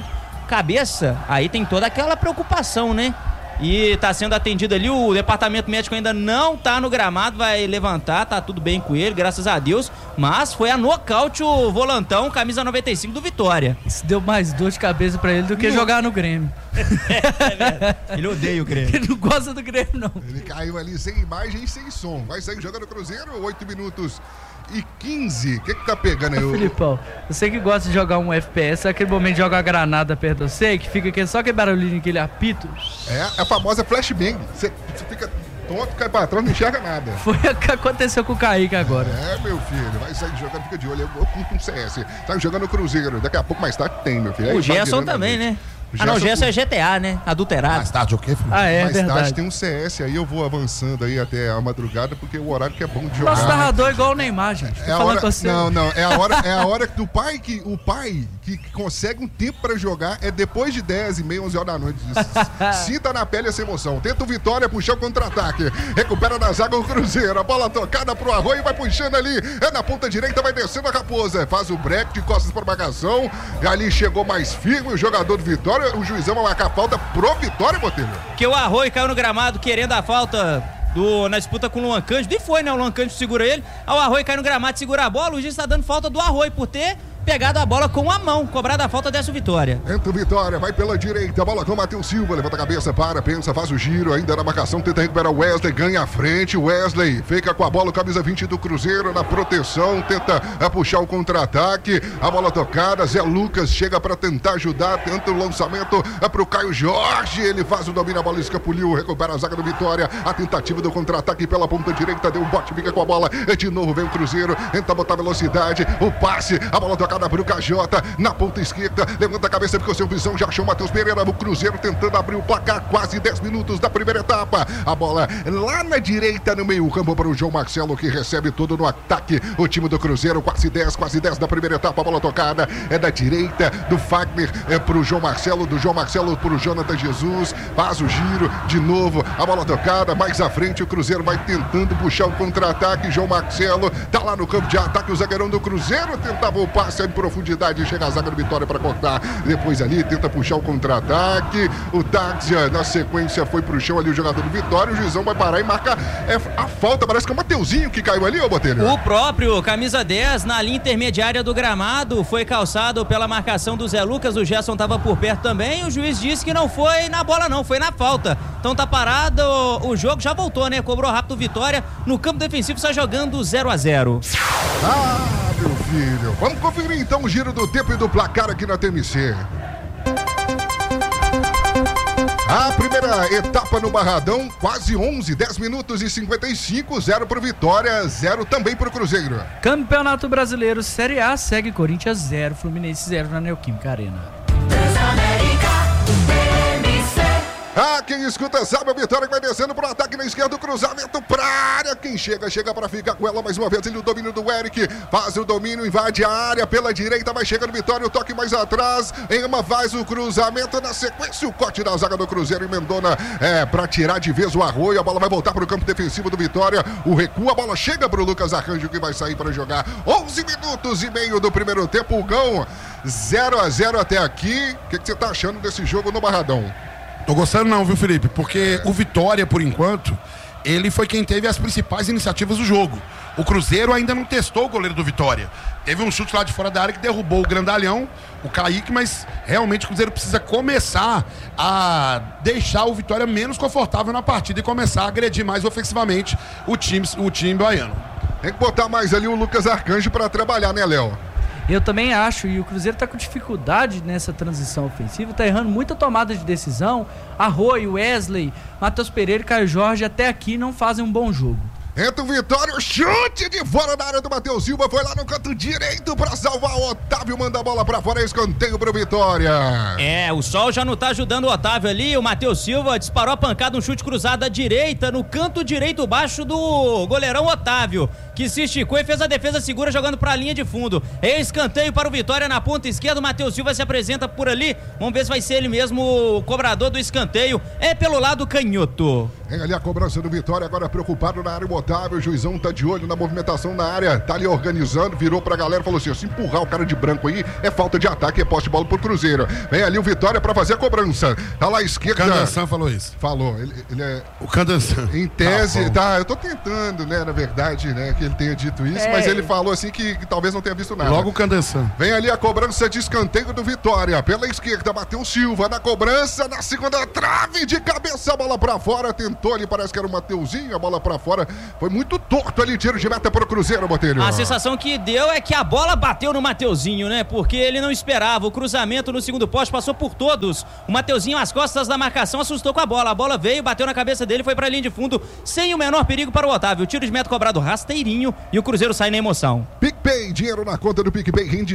cabeça, aí tem toda aquela preocupação, né? E tá sendo atendido ali, o departamento médico ainda não tá no gramado, vai levantar, tá tudo bem com ele, graças a Deus, mas foi a nocaute o volantão, camisa 95 do Vitória. Isso deu mais dor de cabeça pra ele do que jogar no Grêmio. Ele odeia o Grêmio. Ele não gosta do Grêmio, não. Ele caiu ali sem imagem e sem som. Vai sair jogando o Cruzeiro, 8 minutos e 15. O que tá pegando aí? Filipão, você que gosta de jogar um FPS, é aquele momento de jogar a granada perto de você, que fica só aquele barulhinho, aquele apito. É a famosa flashbang. Você fica tonto, cai pra trás, não enxerga nada. Foi o que aconteceu com o Kaique agora. É, meu filho, vai sair jogando, fica de olho. Eu curto um CS. Sai jogando o Cruzeiro. Daqui a pouco mais tarde tem, meu filho. Aí o Gerson também, né? O Gerson é GTA, né? Adulterado. Mais tarde o quê, filho? É mais verdade. tarde tem um CS, aí eu vou avançando aí até a madrugada, porque o horário que é bom de jogar. Nosso narrador é igual o Neymar, gente. Tô É a falando hora, com você. não, é a hora que o pai que consegue um tempo pra jogar é depois de 10 e meia, 11 horas da noite. Sinta na pele essa emoção. Tenta o Vitória, puxar o contra-ataque. Recupera na zaga o Cruzeiro. A bola tocada pro Arroio, vai puxando ali. É na ponta direita, vai descendo a Raposa. Faz o break de costas para marcação. E ali chegou mais firme o jogador do Vitória. O juizão vai marcar a falta pro Vitória, Botelho. Que o Arroio caiu no gramado querendo a falta na disputa com o Luan Cândido. E foi, né? O Luan Cândido segura ele. O Arroio cai no gramado, segura a bola. O juiz tá dando falta do Arroio por ter pegado a bola com a mão, cobrada a falta dessa Vitória. Entra o Vitória, vai pela direita, a bola com o Matheus Silva, levanta a cabeça, pensa, faz o giro, ainda na marcação, tenta recuperar o Wesley, ganha a frente, o Wesley fica com a bola, camisa 20 do Cruzeiro, na proteção, tenta puxar o contra-ataque, a bola tocada, Zé Lucas chega pra tentar ajudar, tenta o lançamento pro Caio Jorge, ele faz o domínio, a bola escapuliu, recupera a zaga do Vitória, a tentativa do contra-ataque pela ponta direita, deu um bote, fica com a bola, de novo vem o Cruzeiro, tenta botar velocidade, o passe, a bola tocada pro Cajota, na ponta esquerda, levanta a cabeça porque o seu visão já achou o Matheus Pereira, o Cruzeiro tentando abrir o placar, quase 10 minutos da primeira etapa, a bola lá na direita no meio campo para o João Marcelo, que recebe tudo no ataque, o time do Cruzeiro, quase 10 da primeira etapa, a bola tocada, é da direita do Fagner, pro João Marcelo, do João Marcelo pro Jonathan Jesus, faz o giro, de novo, a bola tocada, mais à frente o Cruzeiro vai tentando puxar o contra-ataque, João Marcelo tá lá no campo de ataque, o zagueirão do Cruzeiro tentava o passe em profundidade, chega a zaga do Vitória para cortar, depois ali tenta puxar o contra-ataque, o Táxia na sequência foi pro chão ali o jogador do Vitória, o juizão vai parar e marca a falta, parece que é o Mateuzinho que caiu ali, ô Botelho. O próprio camisa 10 na linha intermediária do gramado foi calçado pela marcação do Zé Lucas, o Gerson estava por perto também, o juiz disse que não foi na bola não, foi na falta, então tá parado, o jogo já voltou, né, cobrou rápido o Vitória, no campo defensivo está jogando 0-0. Meu filho, vamos conferir então o giro do tempo e do placar aqui na TMC. A primeira etapa no Barradão, quase 11, 10 minutos e 55, 0 pro Vitória, 0 também pro Cruzeiro. Campeonato Brasileiro Série A segue Corinthians 0, Fluminense 0 na Neoquímica Arena. Quem escuta sabe, a Vitória que vai descendo pro ataque na esquerda, o cruzamento pra área, quem chega pra ficar com ela mais uma vez, ele o domínio do Eric, faz o domínio, invade a área, pela direita vai chegando Vitória, o toque mais atrás, Ema faz o cruzamento, na sequência o corte da zaga do Cruzeiro, emendona pra tirar de vez o Arroio, a bola vai voltar pro campo defensivo do Vitória, o recuo, a bola chega pro Lucas Arcanjo que vai sair para jogar, 11 minutos e meio do primeiro tempo, o Gão, 0-0 até aqui, o que você tá achando desse jogo no Barradão? Tô gostando não, viu, Felipe? Porque o Vitória, por enquanto, ele foi quem teve as principais iniciativas do jogo. O Cruzeiro ainda não testou o goleiro do Vitória. Teve um chute lá de fora da área que derrubou o grandalhão, o Kaique, mas realmente o Cruzeiro precisa começar a deixar o Vitória menos confortável na partida e começar a agredir mais ofensivamente o time baiano. Tem que botar mais ali o Lucas Arcanjo para trabalhar, né, Léo? Eu também acho, e o Cruzeiro tá com dificuldade nessa transição ofensiva, tá errando muita tomada de decisão. Arroio, Wesley, Matheus Pereira e Caio Jorge até aqui não fazem um bom jogo. Entra o Vitória, chute de fora da área do Matheus Silva, foi lá no canto direito pra salvar o Otávio, manda a bola pra fora, escanteio pro Vitória. O sol já não tá ajudando o Otávio ali, o Matheus Silva disparou a pancada, um chute cruzado à direita, no canto direito baixo do goleirão Otávio. que se esticou e fez a defesa segura jogando pra linha de fundo. Escanteio para o Vitória na ponta esquerda. O Matheus Silva se apresenta por ali. Vamos ver se vai ser ele mesmo o cobrador do escanteio. É pelo lado canhoto. Vem ali a cobrança do Vitória, agora preocupado na área, o Otávio, o juizão tá de olho na movimentação na área, tá ali organizando, virou pra galera e falou assim, se empurrar o cara de branco aí, é falta de ataque, é posse de bola pro Cruzeiro. Vem ali o Vitória pra fazer a cobrança, tá lá à esquerda. O Candançan falou isso. Falou, ele é... O Candançan. Em tese, eu tô tentando, né, na verdade, né, que ele tenha dito isso, mas ele falou assim que talvez não tenha visto nada. Logo o Candansan. Vem ali a cobrança de escanteio do Vitória, pela esquerda, Matheus Silva na cobrança, na segunda trave, de cabeça, a bola pra fora, tentou ali, parece que era o Mateuzinho, a bola pra fora, foi muito torto ali, tiro de meta pro Cruzeiro, Botelho. A sensação que deu é que a bola bateu no Mateuzinho, né, porque ele não esperava, o cruzamento no segundo poste passou por todos, o Mateuzinho às costas da marcação assustou com a bola veio, bateu na cabeça dele, foi pra linha de fundo, sem o menor perigo para o Otávio, o tiro de meta cobrado rasteirinho e o Cruzeiro sai na emoção. PicPay, dinheiro na conta do PicPay rende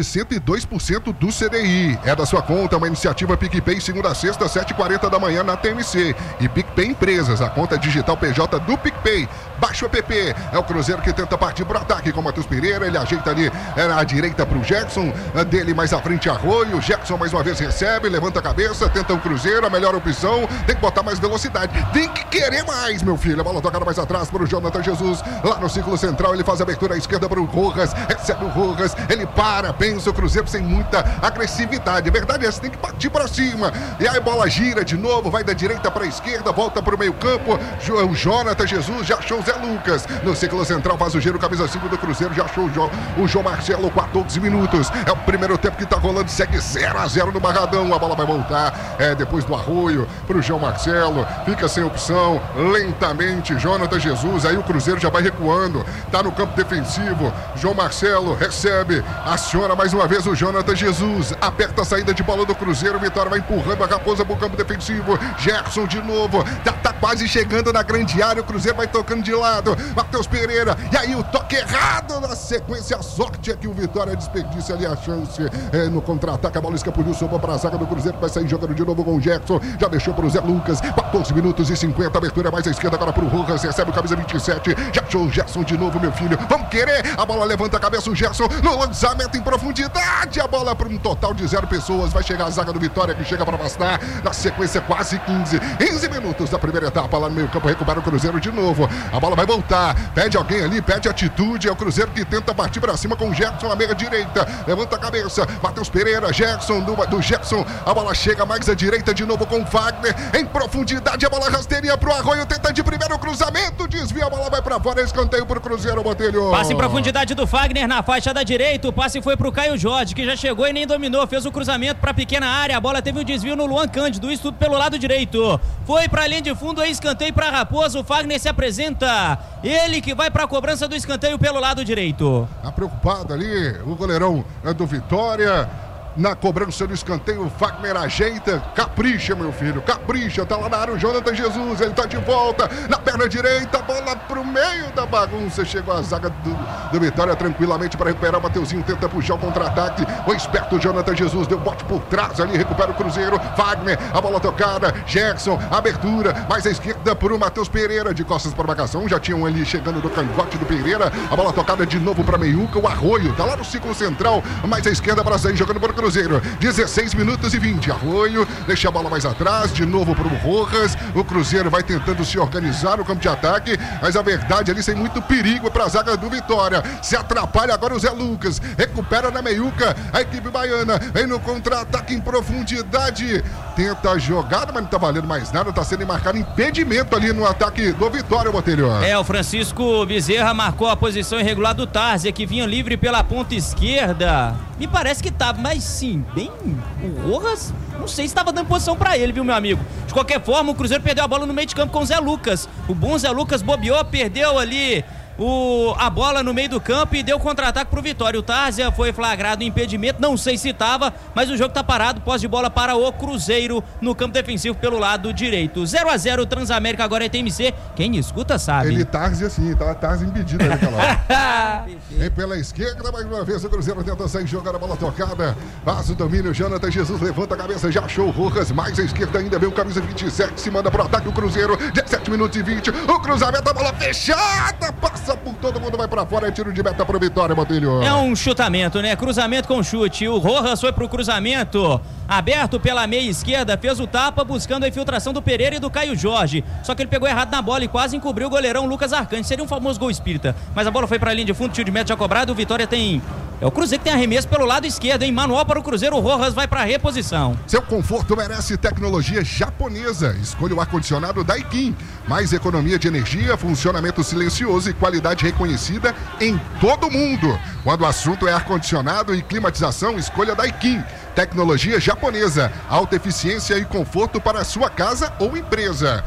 102% do CDI, é da sua conta, uma iniciativa PicPay, segunda a sexta, 7h40 da manhã na TMC, e PicPay Empresas, a conta digital PJ do PicPay. Baixa o app, é o Cruzeiro que tenta partir pro ataque com o Matheus Pereira, ele ajeita ali à direita pro Jackson, dele mais à frente Arroio, Jackson mais uma vez recebe, levanta a cabeça, tenta o Cruzeiro, a melhor opção, tem que botar mais velocidade, tem que querer mais, meu filho, a bola tocada mais atrás pro Jonathan Jesus, lá no círculo central, ele faz a abertura à esquerda pro Rojas, recebe o Rojas, ele para, pensa o Cruzeiro sem muita agressividade, a verdade é que tem que partir pra cima, e aí a bola gira de novo, vai da direita pra esquerda, volta pro meio campo, o Jonathan Jesus já achou o Zé Lucas, no círculo central faz o giro, camisa 5 do Cruzeiro, já achou o João Marcelo, 14 minutos, é o primeiro tempo que tá rolando, segue 0-0 no Barradão, a bola vai voltar, depois do Arroio, pro João Marcelo, fica sem opção, lentamente, Jonathan Jesus, aí o Cruzeiro já vai recuando, tá no campo defensivo, João Marcelo recebe, aciona mais uma vez o Jonathan Jesus, aperta a saída de bola do Cruzeiro, Vitória vai empurrando a Raposa pro campo defensivo, Gerson de novo, tá quase chegando na grande área, o Cruzeiro vai tocando de lado, Matheus Pereira, e aí o toque errado na sequência, a sorte é que o Vitória desperdiça ali a chance no contra-ataque, a bola escapuliu, sobrou para a zaga do Cruzeiro, vai sair jogando de novo com o Jackson, já deixou para o Zé Lucas, 14 minutos e 50, abertura mais à esquerda agora para o Rojas, recebe o camisa 27, já achou o Gerson de novo, meu filho, vamos querer, a bola levanta a cabeça, o Gerson no lançamento em profundidade, a bola para um total de 0 pessoas, vai chegar a zaga do Vitória que chega para afastar, na sequência quase 15 minutos da primeira etapa, lá no meio campo, recupera o Cruzeiro de novo, a bola vai voltar, pede alguém ali, pede atitude, é o Cruzeiro que tenta partir para cima com o Gerson na meia direita, levanta a cabeça, Matheus Pereira, Gerson, do Gerson, a bola chega mais à direita de novo com o Wagner, em profundidade, a bola rasteirinha pro Arroio, tenta de primeiro cruzamento, desvia, a bola vai para fora, escanteio pro Cruzeiro, Botelho. Passe em profundidade do Wagner na faixa da direita, o passe foi pro Caio Jorge, que já chegou e nem dominou, fez o cruzamento pra pequena área, a bola teve um desvio no Luan Cândido, isso tudo pelo lado direito, foi pra linha de fundo, escanteio pra Raposa, o Wagner se apresenta, ele que vai pra cobrança do escanteio pelo lado direito. Tá preocupado ali, o goleirão do Vitória. Na cobrança do escanteio, o Wagner ajeita, capricha, meu filho, capricha, tá lá na área o Jonathan Jesus, ele tá de volta, na perna direita, bola pro meio da bagunça, chegou a zaga do Vitória tranquilamente para recuperar, o Mateuzinho tenta puxar o contra-ataque, o esperto Jonathan Jesus deu bote por trás ali, recupera o Cruzeiro, Wagner, a bola tocada, Jackson, abertura, mais à esquerda pro Matheus Pereira, de costas para a marcação, já tinham ali chegando do cangote do Pereira, a bola tocada de novo para Meiuca, o Arroio, tá lá no círculo central, mais à esquerda para sair jogando por Cruzeiro, 16 minutos e 20, Arroio, deixa a bola mais atrás, de novo para o Rojas, o Cruzeiro vai tentando se organizar no campo de ataque, mas a verdade ali sem muito perigo para a zaga do Vitória, se atrapalha agora o Zé Lucas, recupera na meiuca, a equipe baiana, vem no contra-ataque em profundidade, tenta a jogada, mas não tá valendo mais nada, tá sendo marcado impedimento ali no ataque do Vitória, Botelho. O Francisco Bezerra marcou a posição irregular do Tárzia, que vinha livre pela ponta esquerda, me parece que tava, mas sim, bem, o Rojas, não sei se estava dando posição pra ele, viu, meu amigo? De qualquer forma, o Cruzeiro perdeu a bola no meio de campo com o Zé Lucas. O bom Zé Lucas bobeou, perdeu ali a bola no meio do campo e deu contra-ataque pro Vitória. O Tárzia foi flagrado em impedimento, não sei se tava, mas o jogo tá parado, posse de bola para o Cruzeiro no campo defensivo pelo lado direito. 0-0 Transamérica, agora é TMC, quem escuta sabe. Ele Tárzia sim, tá Tárzia impedido ali naquela hora. Vem pela esquerda, mais uma vez o Cruzeiro tenta sair, jogar a bola tocada, faz o domínio, Jonathan Jesus levanta a cabeça, já achou o Rojas, mais à esquerda ainda vem o camisa 27, se manda pro ataque o Cruzeiro, 17 minutos e 20, o cruzamento, a bola fechada, passa passa por todo mundo, vai pra fora, é tiro de meta pro Vitória, Botelho. É um chutamento, né? Cruzamento com chute. O Rojas foi pro cruzamento, aberto pela meia esquerda, fez o tapa buscando a infiltração do Pereira e do Caio Jorge. Só que ele pegou errado na bola e quase encobriu o goleirão Lucas Arcanjo. Seria um famoso gol espírita. Mas a bola foi pra linha de fundo, tiro de meta já cobrado. O Vitória tem... É o Cruzeiro que tem arremesso pelo lado esquerdo, hein? Manual para o Cruzeiro, o Rojas vai para reposição. Seu conforto merece tecnologia japonesa. Escolha o ar-condicionado Daikin. Mais economia de energia, funcionamento silencioso e qualidade reconhecida em todo mundo. Quando o assunto é ar-condicionado e climatização, escolha Daikin. Tecnologia japonesa, alta eficiência e conforto para a sua casa ou empresa.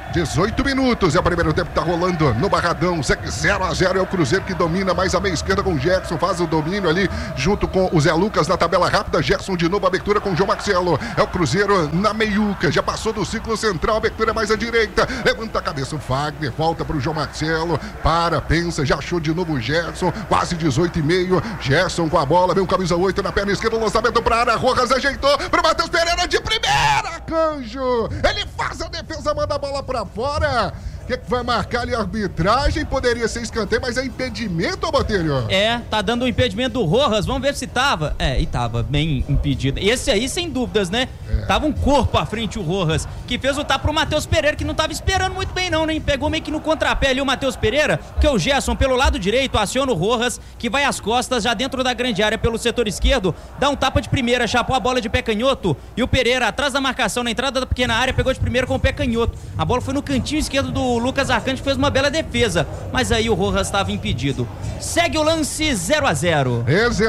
18 minutos, é o primeiro tempo que tá rolando no Barradão, 0-0, é o Cruzeiro que domina mais a meia esquerda com o Gerson, faz o domínio ali junto com o Zé Lucas na tabela rápida, Gerson de novo, abertura com o João Marcelo, é o Cruzeiro na meiuca, já passou do ciclo central, a abertura é mais à direita, levanta a cabeça o Fagner, volta pro João Marcelo, pensa, já achou de novo o Gerson, quase 18,5, Gerson com a bola, vem o camisa 8 na perna esquerda, lançamento pra área, Rojas ajeitou pro Matheus Pereira de primeira, Canjo, ele faz a defesa, manda a bola pra fora. O que vai marcar ali a arbitragem? Poderia ser escanteio, mas é impedimento, Botelho? É, tá dando um impedimento do Rojas, vamos ver se tava. E tava bem impedido. Esse aí, sem dúvidas, né? Tava um corpo à frente o Rojas, que fez o tapa pro Matheus Pereira, que não tava esperando muito bem não, né? Pegou meio que no contrapé ali o Matheus Pereira, que é o Gerson pelo lado direito, aciona o Rojas, que vai às costas, já dentro da grande área pelo setor esquerdo, dá um tapa de primeira, chapou a bola de pé canhoto, e o Pereira, atrás da marcação, na entrada da pequena área, pegou de primeira com o pé canhoto. A bola foi no cantinho esquerdo do Lucas Arcanjo, fez uma bela defesa, mas aí o Rojas estava impedido. Segue o lance 0-0.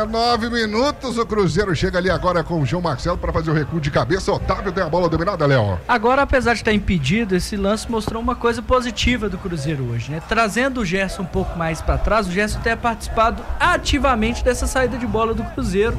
19 minutos, o Cruzeiro chega ali agora com o João Marcelo para fazer o recuo de cabeça. Otávio tem a bola dominada, Léo. Agora, apesar de estar impedido, esse lance mostrou uma coisa positiva do Cruzeiro hoje, né? Trazendo o Gerson um pouco mais para trás, o Gerson tem participado ativamente dessa saída de bola do Cruzeiro.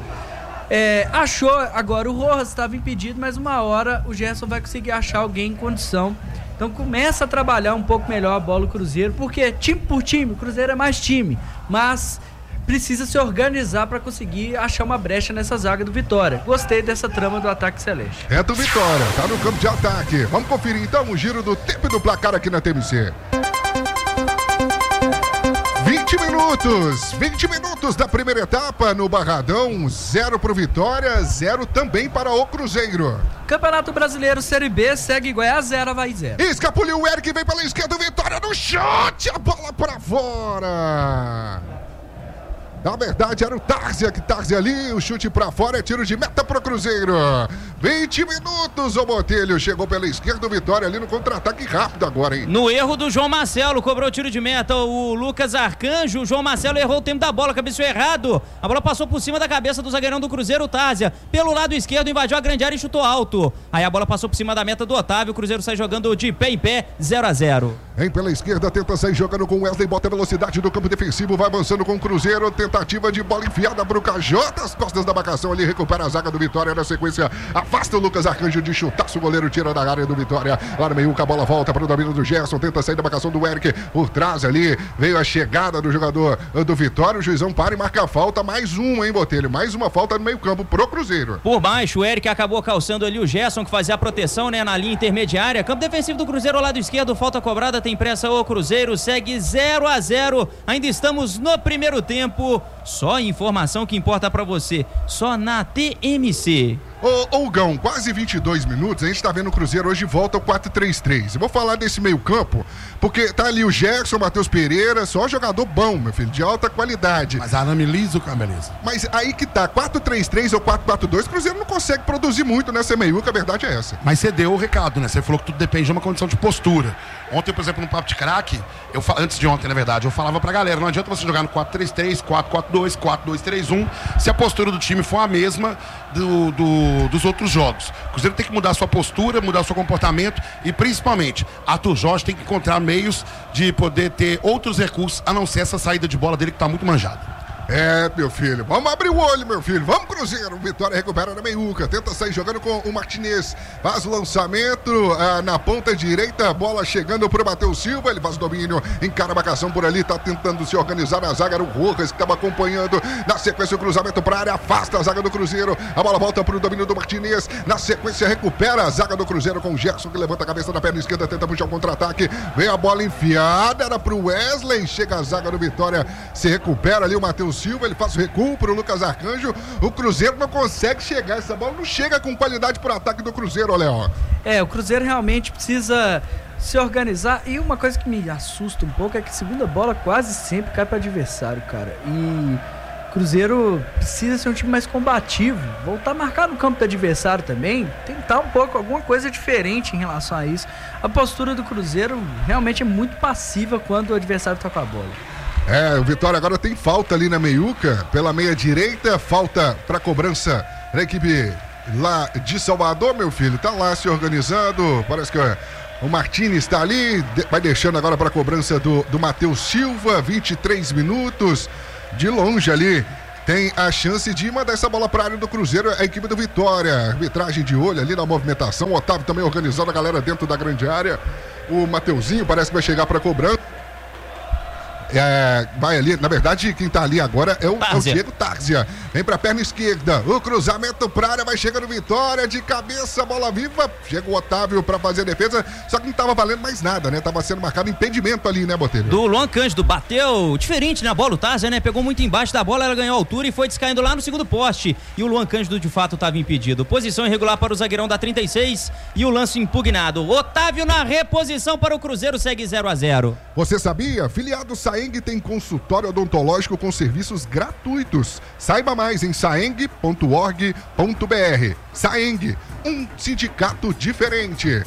Achou, agora o Rojas estava impedido, mas uma hora o Gerson vai conseguir achar alguém em condição. Então começa a trabalhar um pouco melhor a bola o Cruzeiro, porque time por time, o Cruzeiro é mais time, mas precisa se organizar para conseguir achar uma brecha nessa zaga do Vitória. Gostei dessa trama do ataque celeste. É do Vitória, tá no campo de ataque. Vamos conferir então o giro do tempo e do placar aqui na TMC. 20 minutos da primeira etapa no Barradão, 0 pro Vitória, 0 também para o Cruzeiro. Campeonato Brasileiro Série B segue Goiás 0, Avaí 0. Escapuliu o Eric, vem pela esquerda, Vitória no chute, a bola para fora. Na verdade era o Tárzia, que Tárzia ali, o chute pra fora, é tiro de meta pro Cruzeiro. 20 minutos, o Botelho chegou pela esquerda, o Vitória ali no contra-ataque rápido agora, hein? No erro do João Marcelo, cobrou o tiro de meta o Lucas Arcanjo, o João Marcelo errou o tempo da bola, cabeceou errado. A bola passou por cima da cabeça do zagueirão do Cruzeiro, o Tárzia. Pelo lado esquerdo, invadiu a grande área e chutou alto. Aí a bola passou por cima da meta do Otávio, o Cruzeiro sai jogando de pé em pé, 0-0. Vem pela esquerda, tenta sair jogando com o Wesley, bota a velocidade do campo defensivo, vai avançando com o Cruzeiro, tentativa de bola enfiada pro Cajota, as costas da marcação ali, recupera a zaga do Vitória, na sequência afasta o Lucas Arcanjo de chutaço, o goleiro tira da área do Vitória, lá no meio, a bola volta para o domínio do Gerson, tenta sair da marcação do Eric, por trás ali, veio a chegada do jogador do Vitória, o juizão para e marca a falta, mais uma, hein, Botelho, mais uma falta no meio campo pro Cruzeiro. Por baixo, o Eric acabou calçando ali o Gerson, que fazia a proteção, né, na linha intermediária, campo defensivo do Cruzeiro ao lado esquerdo, falta cobrada, tem pressa o Cruzeiro, segue 0-0, ainda estamos no primeiro tempo. Só informação que importa pra você, só na TMC. Ô Gão, quase 22 minutos, a gente tá vendo o Cruzeiro hoje volta ao 4-3-3. Eu vou falar desse meio campo, porque tá ali o Gerson, o Matheus Pereira, só jogador bom, meu filho, de alta qualidade. Mas arame liso, beleza. Mas aí que tá, 4-3-3 ou 4-4-2, o Cruzeiro não consegue produzir muito nessa meiuca, a verdade é essa. Mas você deu o recado, né? Você falou que tudo depende de uma condição de postura. Ontem, por exemplo, no Papo de Craque, antes de ontem, na verdade, eu falava pra galera, não adianta você jogar no 4-3-3, 4-4-2, 4-2-3-1, se a postura do time for a mesma dos outros jogos. O Cruzeiro tem que mudar a sua postura, mudar o seu comportamento e, principalmente, Arthur Jorge tem que encontrar meios de poder ter outros recursos, a não ser essa saída de bola dele que tá muito manjada. É, meu filho, vamos abrir o olho, meu filho. Vamos, Cruzeiro. Vitória recupera na meiuca. Tenta sair jogando com o Martinez. Faz o lançamento na ponta direita. Bola chegando pro Matheus Silva. Ele faz o domínio, encara a marcação por ali. Tá tentando se organizar na zaga. Era o Rojas que estava acompanhando. Na sequência, o cruzamento pra área. Afasta a zaga do Cruzeiro. A bola volta pro domínio do Martinez. Na sequência, recupera a zaga do Cruzeiro com o Gerson, que levanta a cabeça da perna esquerda. Tenta puxar o contra-ataque. Vem a bola enfiada. Era pro Wesley. Chega a zaga do Vitória. Se recupera ali o Matheus Silva, ele faz o recuo pro Lucas Arcanjo. O Cruzeiro não consegue chegar, essa bola não chega com qualidade pro ataque do Cruzeiro, Léo. O Cruzeiro realmente precisa se organizar, e uma coisa que me assusta um pouco é que a segunda bola quase sempre cai para adversário, cara, e o Cruzeiro precisa ser um time mais combativo, voltar a marcar no campo do adversário também, tentar um pouco, alguma coisa diferente em relação a isso. A postura do Cruzeiro realmente é muito passiva quando o adversário toca a bola. O Vitória agora tem falta ali na meiuca, pela meia direita, falta para cobrança da equipe lá de Salvador, meu filho, tá lá se organizando, parece que o Martins está ali, vai deixando agora para cobrança do Matheus Silva, 23 minutos, de longe ali, tem a chance de mandar essa bola para a área do Cruzeiro, a equipe do Vitória, arbitragem de olho ali na movimentação, o Otávio também organizando a galera dentro da grande área, o Mateuzinho parece que vai chegar para cobrança. Vai ali, na verdade quem tá ali agora é o Diego Tárzia, vem pra perna esquerda, o cruzamento pra área, vai chegando Vitória, de cabeça, bola viva, chega o Otávio pra fazer a defesa, só que não tava valendo mais nada, né, tava sendo marcado impedimento ali, né, Botelho? Do Luan Cândido, bateu diferente na bola, o Tárzia, né, pegou muito embaixo da bola, ela ganhou altura e foi descaindo lá no segundo poste, e o Luan Cândido de fato tava impedido, posição irregular para o zagueirão da 36 e o lance impugnado, Otávio na reposição para o Cruzeiro, segue 0-0. Você sabia? Filiado Saeng tem consultório odontológico com serviços gratuitos. Saiba mais em saeng.org.br. Saeng, um sindicato diferente.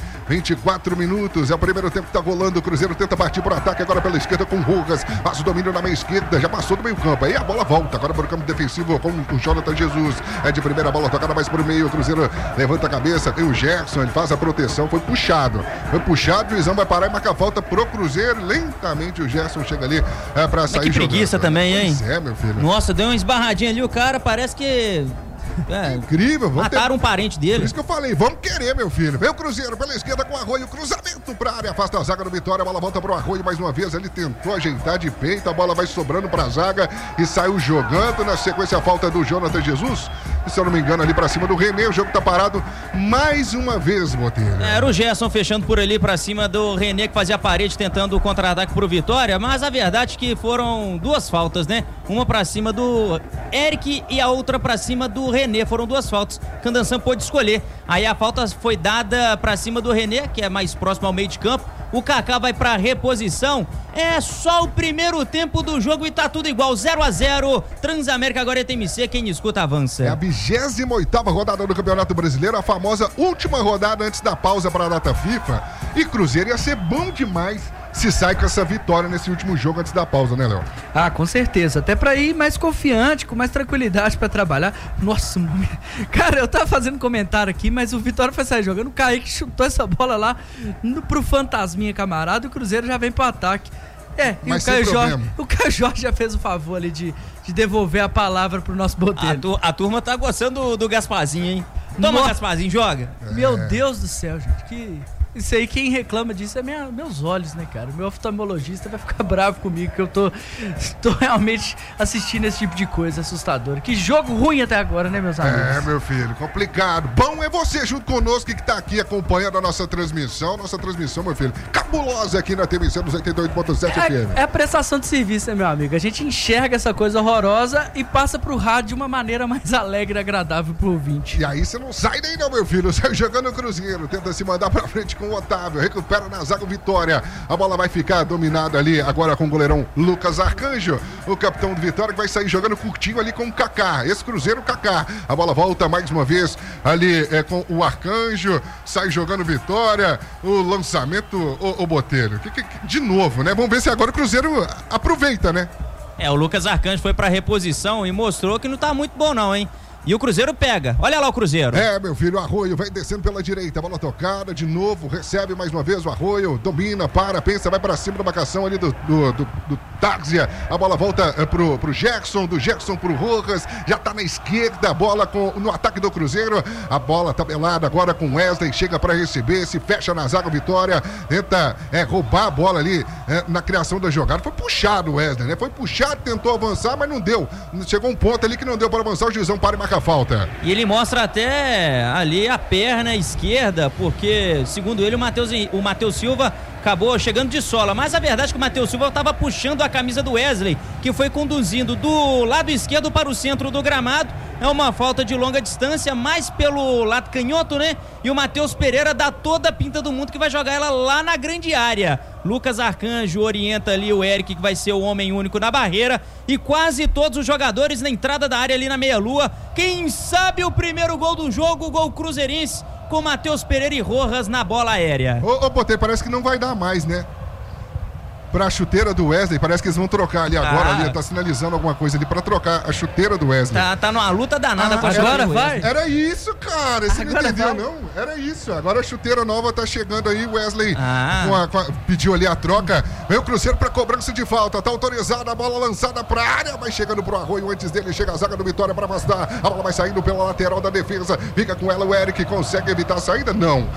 24 minutos, é o primeiro tempo que tá rolando. O Cruzeiro tenta partir para o ataque agora pela esquerda com o Rojas. Faz o domínio na meia esquerda, já passou do meio campo. Aí a bola volta agora para o campo defensivo com o Jonathan Jesus. É de primeira bola tocada mais para o meio. O Cruzeiro levanta a cabeça, tem o Gerson, ele faz a proteção. Foi puxado, o juizão vai parar e marca a falta pro Cruzeiro. Lentamente o Gerson chega ali pra sair jogando. Que preguiça também, hein? Pois é, meu filho. Nossa, deu uma esbarradinha ali, o cara parece que... incrível, mataram um parente dele. Por isso que eu falei, vamos querer, meu filho. Vem o Cruzeiro pela esquerda com o Arroio, cruzamento pra área, afasta a zaga do Vitória, a bola volta pro Arroio mais uma vez, ele tentou ajeitar de peito, a bola vai sobrando pra zaga e saiu jogando, na sequência a falta do Jonathan Jesus, e, se eu não me engano ali pra cima do René, o jogo tá parado mais uma vez, Botelho. Era o Gerson fechando por ali pra cima do René, que fazia a parede tentando o contra-ataque pro Vitória, mas a verdade é que foram duas faltas, né? Uma pra cima do Eric e a outra pra cima do René, foram duas faltas, Candançan pôde escolher, aí a falta foi dada pra cima do René, que é mais próximo ao meio de campo, o Kaká vai pra reposição, é só o primeiro tempo do jogo e tá tudo igual, 0-0, Transamérica agora é TMC, quem escuta avança. É a 28ª rodada do Campeonato Brasileiro, a famosa última rodada antes da pausa para a data FIFA, e Cruzeiro ia ser bom demais se sai com essa vitória nesse último jogo antes da pausa, né, Léo? Ah, com certeza. Até pra ir mais confiante, com mais tranquilidade pra trabalhar. Nossa, cara, eu tava fazendo comentário aqui, mas o Vitória foi sair jogando. O Kaique chutou essa bola lá pro fantasminha camarada e o Cruzeiro já vem pro ataque. Mas o Caio Jorge já fez o favor ali de devolver a palavra pro nosso Botelho. A turma tá gostando do Gasparzinho, hein? Toma, Gasparzinho, joga. Meu Deus do céu, gente, isso aí, quem reclama disso é meus olhos, né, cara? O meu oftalmologista vai ficar bravo comigo, que eu tô realmente assistindo esse tipo de coisa assustadora. Que jogo ruim até agora, né, meus amigos? Meu filho, complicado. Bom é você junto conosco que tá aqui acompanhando a nossa transmissão. Nossa transmissão, meu filho, cabulosa aqui na TMC dos 88.7 FM. É a prestação de serviço, né, meu amigo? A gente enxerga essa coisa horrorosa e passa pro rádio de uma maneira mais alegre e agradável pro ouvinte. E aí você não sai daí não, meu filho. Sai jogando o Cruzeiro, tenta se mandar pra frente com o Otávio, recupera na zaga o Vitória, a bola vai ficar dominada ali agora com o goleirão Lucas Arcanjo, o capitão do Vitória, que vai sair jogando curtinho ali com o Kaká, esse Cruzeiro Kaká, a bola volta mais uma vez ali com o Arcanjo, sai jogando Vitória, o lançamento, o Botelho, de novo, né, vamos ver se agora o Cruzeiro aproveita, né? O Lucas Arcanjo foi pra reposição e mostrou que não tá muito bom não, hein? E o Cruzeiro pega. Olha lá o Cruzeiro. Meu filho, o Arroio vai descendo pela direita. Bola tocada de novo. Recebe mais uma vez o Arroio. Domina, pensa, vai pra cima da marcação ali do Tarsia. A bola volta pro Gerson, do Gerson pro Rojas. Já tá na esquerda, a bola no ataque do Cruzeiro. A bola tabelada agora com Wesley. Chega para receber, se fecha na zaga. Vitória tenta roubar a bola ali na criação da jogada. Foi puxado o Wesley, né? Foi puxado, tentou avançar, mas não deu. Chegou um ponto ali que não deu para avançar. O juizão para e marca a falta. E ele mostra até ali a perna esquerda, porque, segundo ele, o Matheus Silva acabou chegando de sola, mas a verdade é que o Matheus Silva estava puxando a camisa do Wesley, que foi conduzindo do lado esquerdo para o centro do gramado. É uma falta de longa distância, mais pelo lado canhoto, né? E o Matheus Pereira dá toda a pinta do mundo que vai jogar ela lá na grande área. Lucas Arcanjo orienta ali o Eric, que vai ser o homem único na barreira, e quase todos os jogadores na entrada da área ali na meia-lua. Quem sabe o primeiro gol do jogo, o gol cruzeirense, com Matheus Pereira e Rojas na bola aérea. Ô, Botei, parece que não vai dar mais, né? Pra chuteira do Wesley, parece que eles vão trocar ali agora, ali, tá sinalizando alguma coisa ali pra trocar a chuteira do Wesley. Tá numa luta danada com a agora vai? Era isso, cara, você não entendeu, não? Era isso, agora a chuteira nova tá chegando aí, Wesley pediu ali a troca, vem o Cruzeiro pra cobrança de falta, tá autorizada, a bola lançada pra área, vai chegando pro Arroio, antes dele chega a zaga do Vitória pra afastar, a bola vai saindo pela lateral da defesa, fica com ela o Eric, consegue evitar a saída? Não.